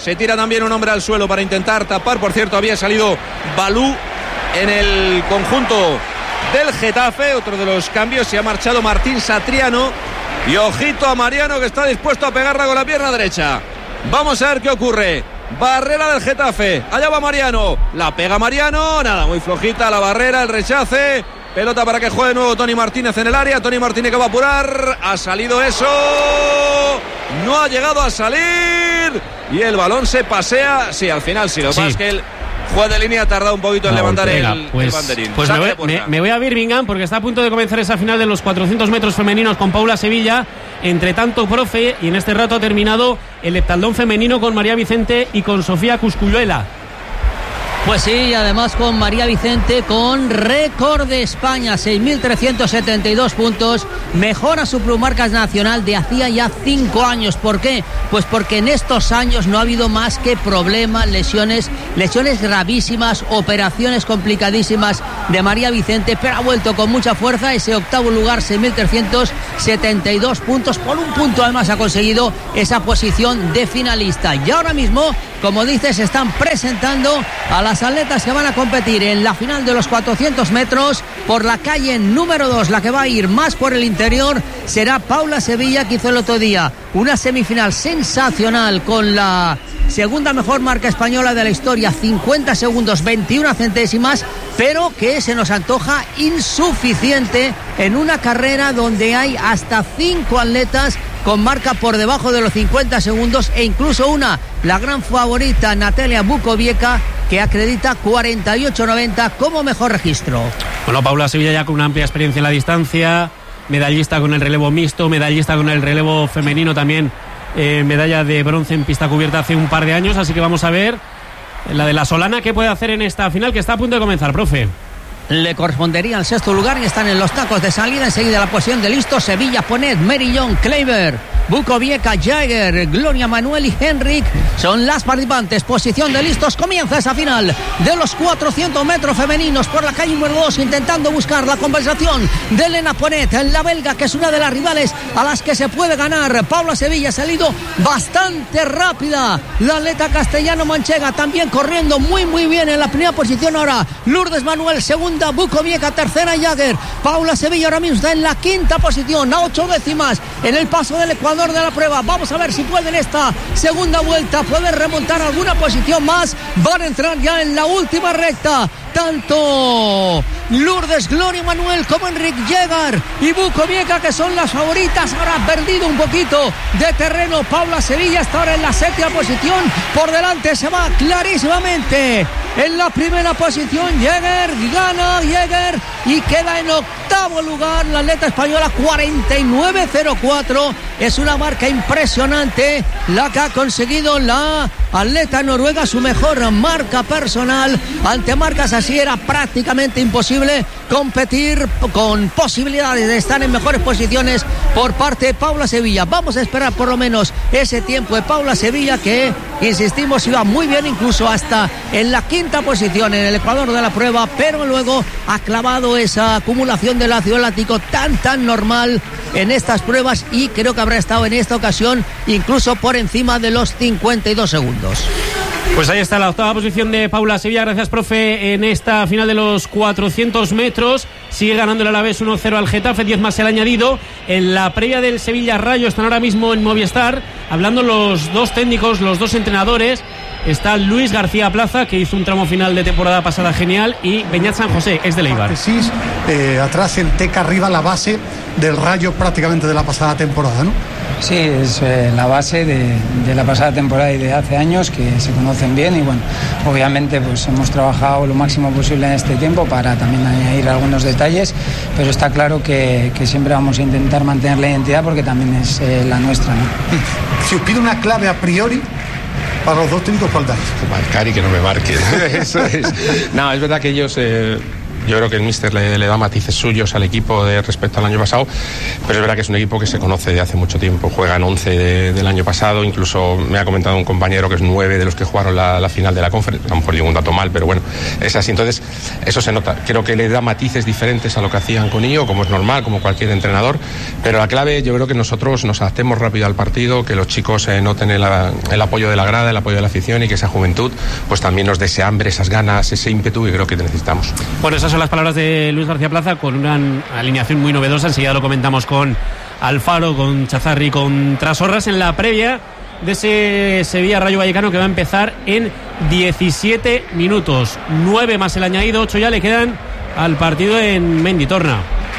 Se tira también un hombre al suelo para intentar tapar. Por cierto, había salido Balú en el conjunto del Getafe. Otro de los cambios, se ha marchado Martín Satriano. Y ojito a Mariano, que está dispuesto a pegarla con la pierna derecha. Vamos a ver qué ocurre. Barrera del Getafe. Allá va Mariano. La pega Mariano. Nada, muy flojita la barrera, el rechace. Pelota para que juegue de nuevo Tony Martínez en el área. Tony Martínez que va a apurar. Ha salido eso. No ha llegado a salir. Y el balón se pasea. Sí, al final sí. Lo que sí. pasa es que el juez de línea ha tardado un poquito en no, levantar venga, el, pues, el banderín. Pues me voy, me, me voy a Birmingham porque está a punto de comenzar esa final de los cuatrocientos metros femeninos con Paula Sevilla. Entre tanto, profe, y en este rato ha terminado el heptaldón femenino con María Vicente y con Sofía Cuscuyuela. Pues sí, y además con María Vicente con récord de España, seis mil trescientos setenta y dos puntos, mejora su plumarca nacional de hacía ya cinco años. ¿Por qué? Pues porque en estos años no ha habido más que problemas, lesiones, lesiones gravísimas, operaciones complicadísimas de María Vicente, pero ha vuelto con mucha fuerza. Ese octavo lugar, seis mil trescientos setenta y dos puntos, por un punto además ha conseguido esa posición de finalista. Y ahora mismo, como dices, se están presentando a las atletas que van a competir en la final de los cuatrocientos metros por la calle número dos. La que va a ir más por el interior será Paula Sevilla, que hizo el otro día una semifinal sensacional con la segunda mejor marca española de la historia, cincuenta segundos veintiuna centésimas, pero que se nos antoja insuficiente en una carrera donde hay hasta cinco atletas con marca por debajo de los cincuenta segundos e incluso una, la gran favorita Natalia Bukoviec, que acredita cuarenta y ocho noventa como mejor registro. Bueno, Paula Sevilla ya con una amplia experiencia en la distancia, medallista con el relevo mixto, medallista con el relevo femenino también, eh, medalla de bronce en pista cubierta hace un par de años, así que vamos a ver la de la Solana qué puede hacer en esta final que está a punto de comenzar, profe. Le correspondería al sexto lugar y están en los tacos de salida. Enseguida la posición de listos: Sevilla, Ponet, Merillón, Kleiber, Bukoviec, Jaeger, Gloria Manuel y Henrik son las participantes. Posición de listos, comienza esa final de los cuatrocientos metros femeninos por la calle número dos, intentando buscar la conversación de Elena Ponet, la belga, que es una de las rivales a las que se puede ganar. Paula Sevilla ha salido bastante rápida, la atleta castellano-manchega también corriendo muy muy bien en la primera posición. Ahora Lourdes Manuel, segunda, Bukoviec, tercera, Jaeger. Paula Sevilla ahora mismo está en la quinta posición, a ocho décimas en el paso del Ecuador de la prueba. Vamos a ver si pueden esta segunda vuelta, pueden remontar alguna posición más. Van a entrar ya en la última recta tanto Lourdes Gloria Manuel como Enrique Jaeger y Bukoviec, que son las favoritas. Ahora ha perdido un poquito de terreno Paula Sevilla, está ahora en la séptima posición. Por delante se va clarísimamente en la primera posición Jaeger, gana Jaeger y queda en octavo lugar la atleta española, cuarenta y nueve cero cuatro. Es una marca impresionante la que ha conseguido la atleta noruega, su mejor marca personal. Ante marcas así era prácticamente imposible competir, con posibilidades de estar en mejores posiciones por parte de Paula Sevilla. Vamos a esperar por lo menos ese tiempo de Paula Sevilla, que insistimos iba muy bien, incluso hasta en la quinta posición en el Ecuador de la prueba, pero luego ha clavado esa acumulación del ácido láctico tan tan normal en estas pruebas y creo que habrá estado en esta ocasión incluso por encima de los cincuenta y dos segundos. Pues ahí está la octava posición de Paula Sevilla. Gracias, profe, en esta final de los cuatrocientos metros. Sigue ganando el Alavés uno cero al Getafe, diez más el añadido. En la previa del Sevilla Rayo están ahora mismo en Movistar hablando los dos técnicos, los dos entrenadores. Está Luis García Plaza, que hizo un tramo final de temporada pasada genial, y Beñat San José, ex de Eibar. Eh, atrás el Teca arriba, la base del Rayo prácticamente de la pasada temporada, ¿no? Sí, es eh, la base de, de la pasada temporada y de hace años, que se conocen bien, y bueno, obviamente pues hemos trabajado lo máximo posible en este tiempo para también añadir algunos detalles, pero está claro que, que siempre vamos a intentar mantener la identidad porque también es eh, la nuestra, ¿no? Si os pido una clave a priori para los dos técnicos, ¿cuál dais? Marcar y que no me marque. Eso es. No, es verdad que ellos eh, yo creo que el míster le, le da matices suyos al equipo de respecto al año pasado, pero es verdad que es un equipo que se conoce de hace mucho tiempo, juegan once de, del año pasado, incluso me ha comentado un compañero que es nueve de los que jugaron la, la final de la conferencia, a lo mejor digo un dato mal, pero bueno, es así. Entonces eso se nota, creo que le da matices diferentes a lo que hacían con Ío, como es normal, como cualquier entrenador, pero la clave yo creo que nosotros nos adaptemos rápido al partido, que los chicos eh, noten el, el apoyo de la grada, el apoyo de la afición y que esa juventud pues también nos dé ese hambre, esas ganas, ese ímpetu que creo que necesitamos. Bueno, esas son las palabras de Luis García Plaza con una alineación muy novedosa. Enseguida lo comentamos con Alfaro, con Chazarri, con Trasorras en la previa de ese Sevilla Rayo Vallecano que va a empezar en diecisiete minutos. nueve más el añadido, ocho ya le quedan al partido en Menditorna.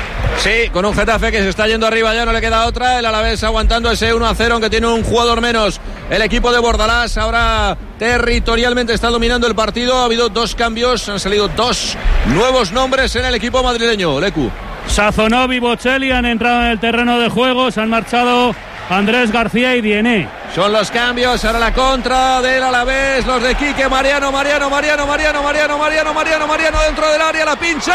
Sí, con un Getafe que se está yendo arriba, ya no le queda otra. El Alavés aguantando ese uno a cero, aunque tiene un jugador menos. El equipo de Bordalás ahora territorialmente está dominando el partido. Ha habido dos cambios, han salido dos nuevos nombres en el equipo madrileño. Lecu. Sazonov y Bocelli han entrado en el terreno de juego, se han marchado Andrés García y Diené. Son los cambios, ahora la contra del Alavés, los de Quique, Mariano, Mariano, Mariano, Mariano, Mariano, Mariano, Mariano, Mariano dentro del área, la pincha.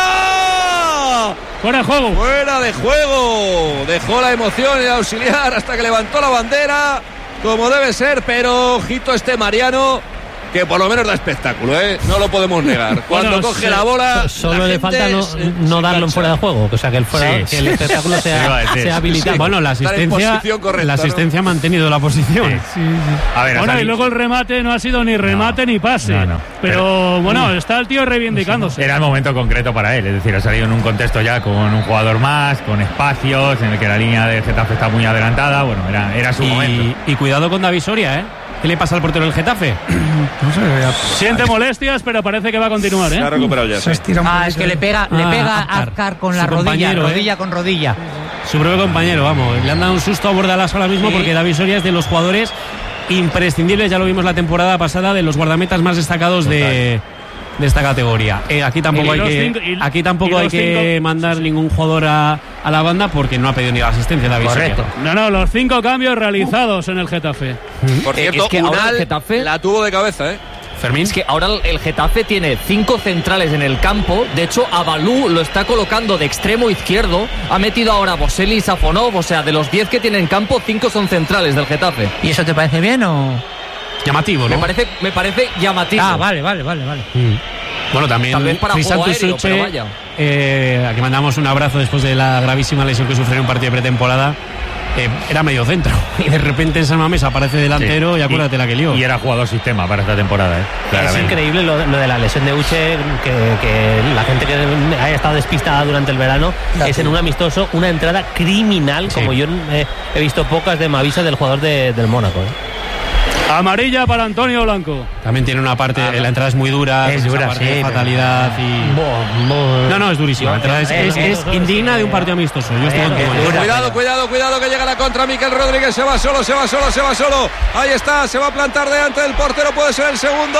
Fuera de juego. Fuera de juego. Dejó la emoción el auxiliar hasta que levantó la bandera, como debe ser, pero ojito este Mariano, que por lo menos da espectáculo, ¿eh? No lo podemos negar. Cuando bueno, coge se, la bola, solo la le falta no, se, no se darlo en fuera de juego, o sea que el, fuera, sí, que el espectáculo sí, sea, sí, sea habilitado. Sí. Bueno, la asistencia, correcta, la asistencia ¿no? ha mantenido la posición. Sí. Sí, sí. A ver, bueno, y luego el remate no ha sido ni remate no, ni pase. No, no. Pero, pero bueno, está el tío reivindicándose. Era el momento concreto para él, es decir, ha salido en un contexto ya con un jugador más, con espacios, en el que la línea de Getafe está muy adelantada. Bueno, era, era su y, momento. Y cuidado con David Soria, ¿eh? ¿Qué le pasa al portero del Getafe? No sé, siente molestias, pero parece que va a continuar, ¿eh? Se ha recuperado ya. Se estira un ah, es que le pega, ah, le pega a Azcar con la rodilla, rodilla ¿eh? con rodilla. Su propio compañero, vamos. Le han dado un susto a Bordalás ahora mismo, sí, porque David Soria es de los jugadores imprescindibles, ya lo vimos la temporada pasada, de los guardametas más destacados de, de esta categoría. Eh, aquí tampoco hay que, cinco, y, aquí tampoco hay que cinco, mandar ningún jugador a, a la banda porque no ha pedido ni la asistencia David Correcto. Soria. No, no, los cinco cambios realizados en el Getafe. Por cierto, es que ahora el Getafe la tuvo de cabeza, ¿eh? Fermín, es que ahora el Getafe tiene cinco centrales en el campo. De hecho, Abalú lo está colocando de extremo izquierdo. Ha metido ahora Boselli y Safonov. O sea, de los diez que tiene en campo, cinco son centrales del Getafe. ¿Y eso te parece bien o...? Llamativo, ¿no? Me parece, me parece llamativo. Ah, vale, vale, vale, vale. Mm. Bueno, también tal vez para juego aéreo, Suche, pero vaya. Eh, aquí mandamos un abrazo después de la gravísima lesión que sufrió en un partido de pretemporada. Eh, era medio centro y de repente en San Mamés aparece delantero, sí, y acuérdate y, la que lió. Y era jugador sistema para esta temporada, ¿eh? Es increíble lo, lo de la lesión de Uche, que, que la gente que haya estado despistada durante el verano, claro, es en un amistoso una entrada criminal, sí, como yo eh, he visto pocas de Mavisa del jugador de, del Mónaco, ¿eh? Amarilla para Antonio Blanco. También tiene una parte, ah, la entrada es muy dura, es dura, sí, de fatalidad y... Bo, bo. No, no, es durísima. La entrada es, es, es, es indigna de un partido amistoso. Yo estoy contigo. Cuidado, cuidado, cuidado, que llega la contra. Miquel Rodríguez se va solo, se va solo, se va solo. Ahí está, se va a plantar delante del portero. Puede ser el segundo.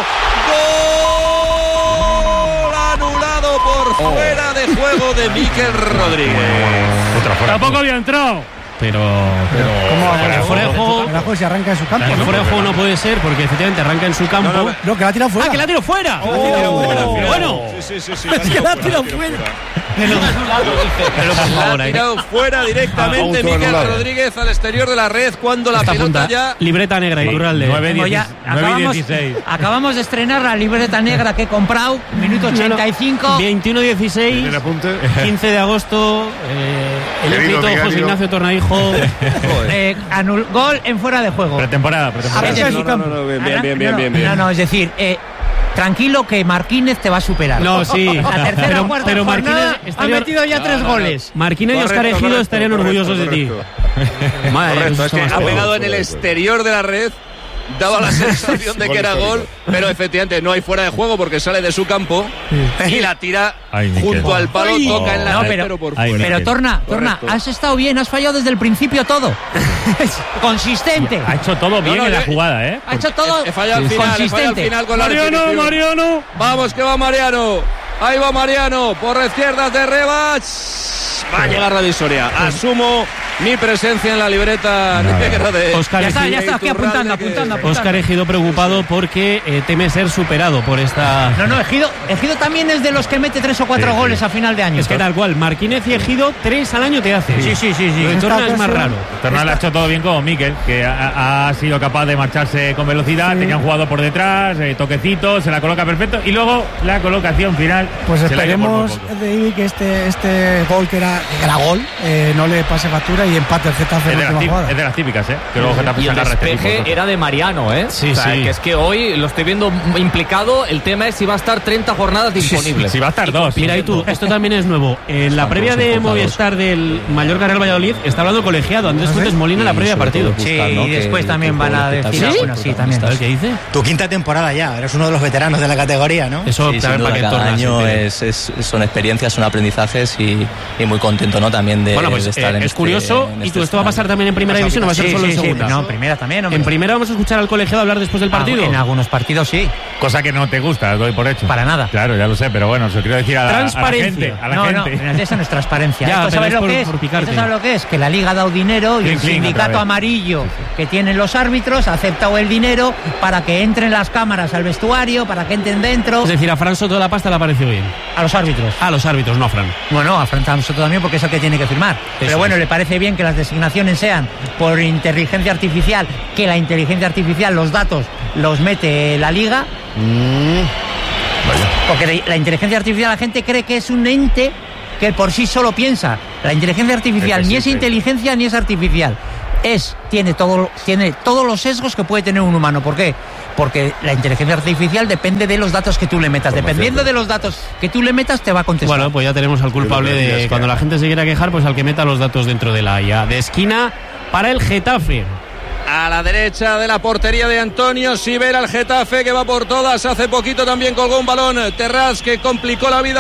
Gol anulado por oh. fuera de juego de Miquel Rodríguez. Otra fuera. Tampoco había entrado. Pero, pero ¿cómo el fuera de juego? El se arranca en su campo. El fuera de juego no puede ser porque efectivamente arranca en su campo. No, no, no, que la tira fuera. Ah, que la tiro fuera. Oh, la tira fuera. Bueno, sí, sí, sí, es que la tira fuera. Pero, pero por favor, ha tirado fuera directamente ah, Miquel Rodríguez al exterior de la red cuando la pelota punta, ya. Libreta negra y Iturralde. Acabamos, acabamos de estrenar la libreta negra que he comprado. Minuto ochenta y cinco. veintiuno dieciséis. quince de agosto. Eh, el escrito José Ignacio Tornaijo. eh, anul, gol en fuera de juego. Pretemporada, pretemporada. Sí, no, no, no, no, bien, bien, bien, bien, bien, bien. No, no, es decir, eh, tranquilo que Marquínez te va a superar. No, sí. La tercera pero, o cuarta pero jornada ha metido ya no, tres no, goles. No. Marquínez y Oscar Ejido estarían correcto, orgullosos correcto. de ti. Madre, correcto, es que ha pegado en el exterior de la red. Daba la sensación de que era gol, pero efectivamente no hay fuera de juego porque sale de su campo y la tira Ay, junto al palo, Ay, toca en la no, red, pero, pero por fuera. Pero Torna, Torna, has estado bien, has fallado desde el principio todo. Consistente. Ha hecho todo bien no, no, en la jugada, ¿eh? Ha hecho todo he, he fallado al final, consistente. He fallado al final con Mariano, la Mariano. Vamos que va Mariano. Ahí va Mariano, por la izquierda de Rebach. Va a llegar la Soria. Asumo ni presencia en la libreta no, negra de Oscar. Ya está, ya está, aquí apuntando, apuntando, apuntando. Oscar Ejido preocupado porque eh, teme ser superado por esta... No, no, Ejido, Ejido también es de los que mete tres o cuatro sí, goles sí. a final de año. Es que tal cual, Marquínez y Ejido tres al año te hace. Sí, sí, sí. sí. Lo de Torna es más raro. Torna lo ha hecho todo bien como Mikel, que ha, ha sido capaz de marcharse con velocidad, sí. tenía un jugador por detrás, eh, toquecito, se la coloca perfecto y luego la colocación final. Pues esperemos, David, que este, este gol que era, que era gol, eh, no le pase factura y empate el Getafe. Es de, las, típicas, es de las típicas, ¿eh? Que luego Getafe y el despeje era de Mariano, ¿eh? Sí, o sea, sí. que es que hoy lo estoy viendo implicado. El tema es si va a estar treinta jornadas disponibles. Sí, sí, si va a estar dos. Mira, y tú, esto también es nuevo. En la previa de Movistar del Mallorca Real Valladolid está hablando colegiado Andrés Fuentes Molina en la previa de partido. Sí, y después también van a decir. Bueno, sí, también. ¿Sabes qué dice? Tu quinta temporada ya, eres uno de los veteranos de la categoría, ¿no? Eso sí, sin duda, para que cada año es, es, son experiencias, son aprendizajes y, y muy contento, ¿no? También de, bueno, pues, de estar eh, en es este, curioso, en y este tú, esto va a pasar también en primera división, no va a ser sí, solo sí, en segunda. Sí, no, en primera también, hombre. En primera vamos a escuchar al colegiado hablar después del partido. Ah, en algunos partidos sí. Cosa que no te gusta, doy por hecho. Para nada. Claro, ya lo sé, pero bueno, se lo quiero decir a la, a la gente. A la no, gente. no, eso no es transparencia. Ya, ¿Esto sabes lo por, que es? ¿Esto sabes lo que es? Que la Liga ha dado dinero y clean, el clean, sindicato amarillo sí, sí. que tienen los árbitros ha aceptado el dinero para que entren las cámaras al vestuario, para que entren dentro. Es decir, a Fran Soto de la Pasta le ha parecido bien. A los árbitros. A los árbitros, no a Fran. Bueno, a Fran Soto también porque es el que tiene que firmar. Eso Pero bueno, es. le parece bien que las designaciones sean por inteligencia artificial, que la inteligencia artificial, los datos los mete la Liga. Mm. Porque la inteligencia artificial la gente cree que es un ente que por sí solo piensa. La inteligencia artificial es ni es inteligencia ni es artificial. Es, tiene, todo, tiene todos los sesgos que puede tener un humano. ¿Por qué? Porque la inteligencia artificial depende de los datos que tú le metas. Dependiendo de los datos que tú le metas, te va a contestar. Bueno, pues ya tenemos al culpable de cuando la gente se quiera quejar, pues al que meta los datos dentro de la I A. De esquina para el Getafe. A la derecha de la portería de Antonio Sivera, el Getafe que va por todas. Hace poquito también colgó un balón Terrats que complicó la vida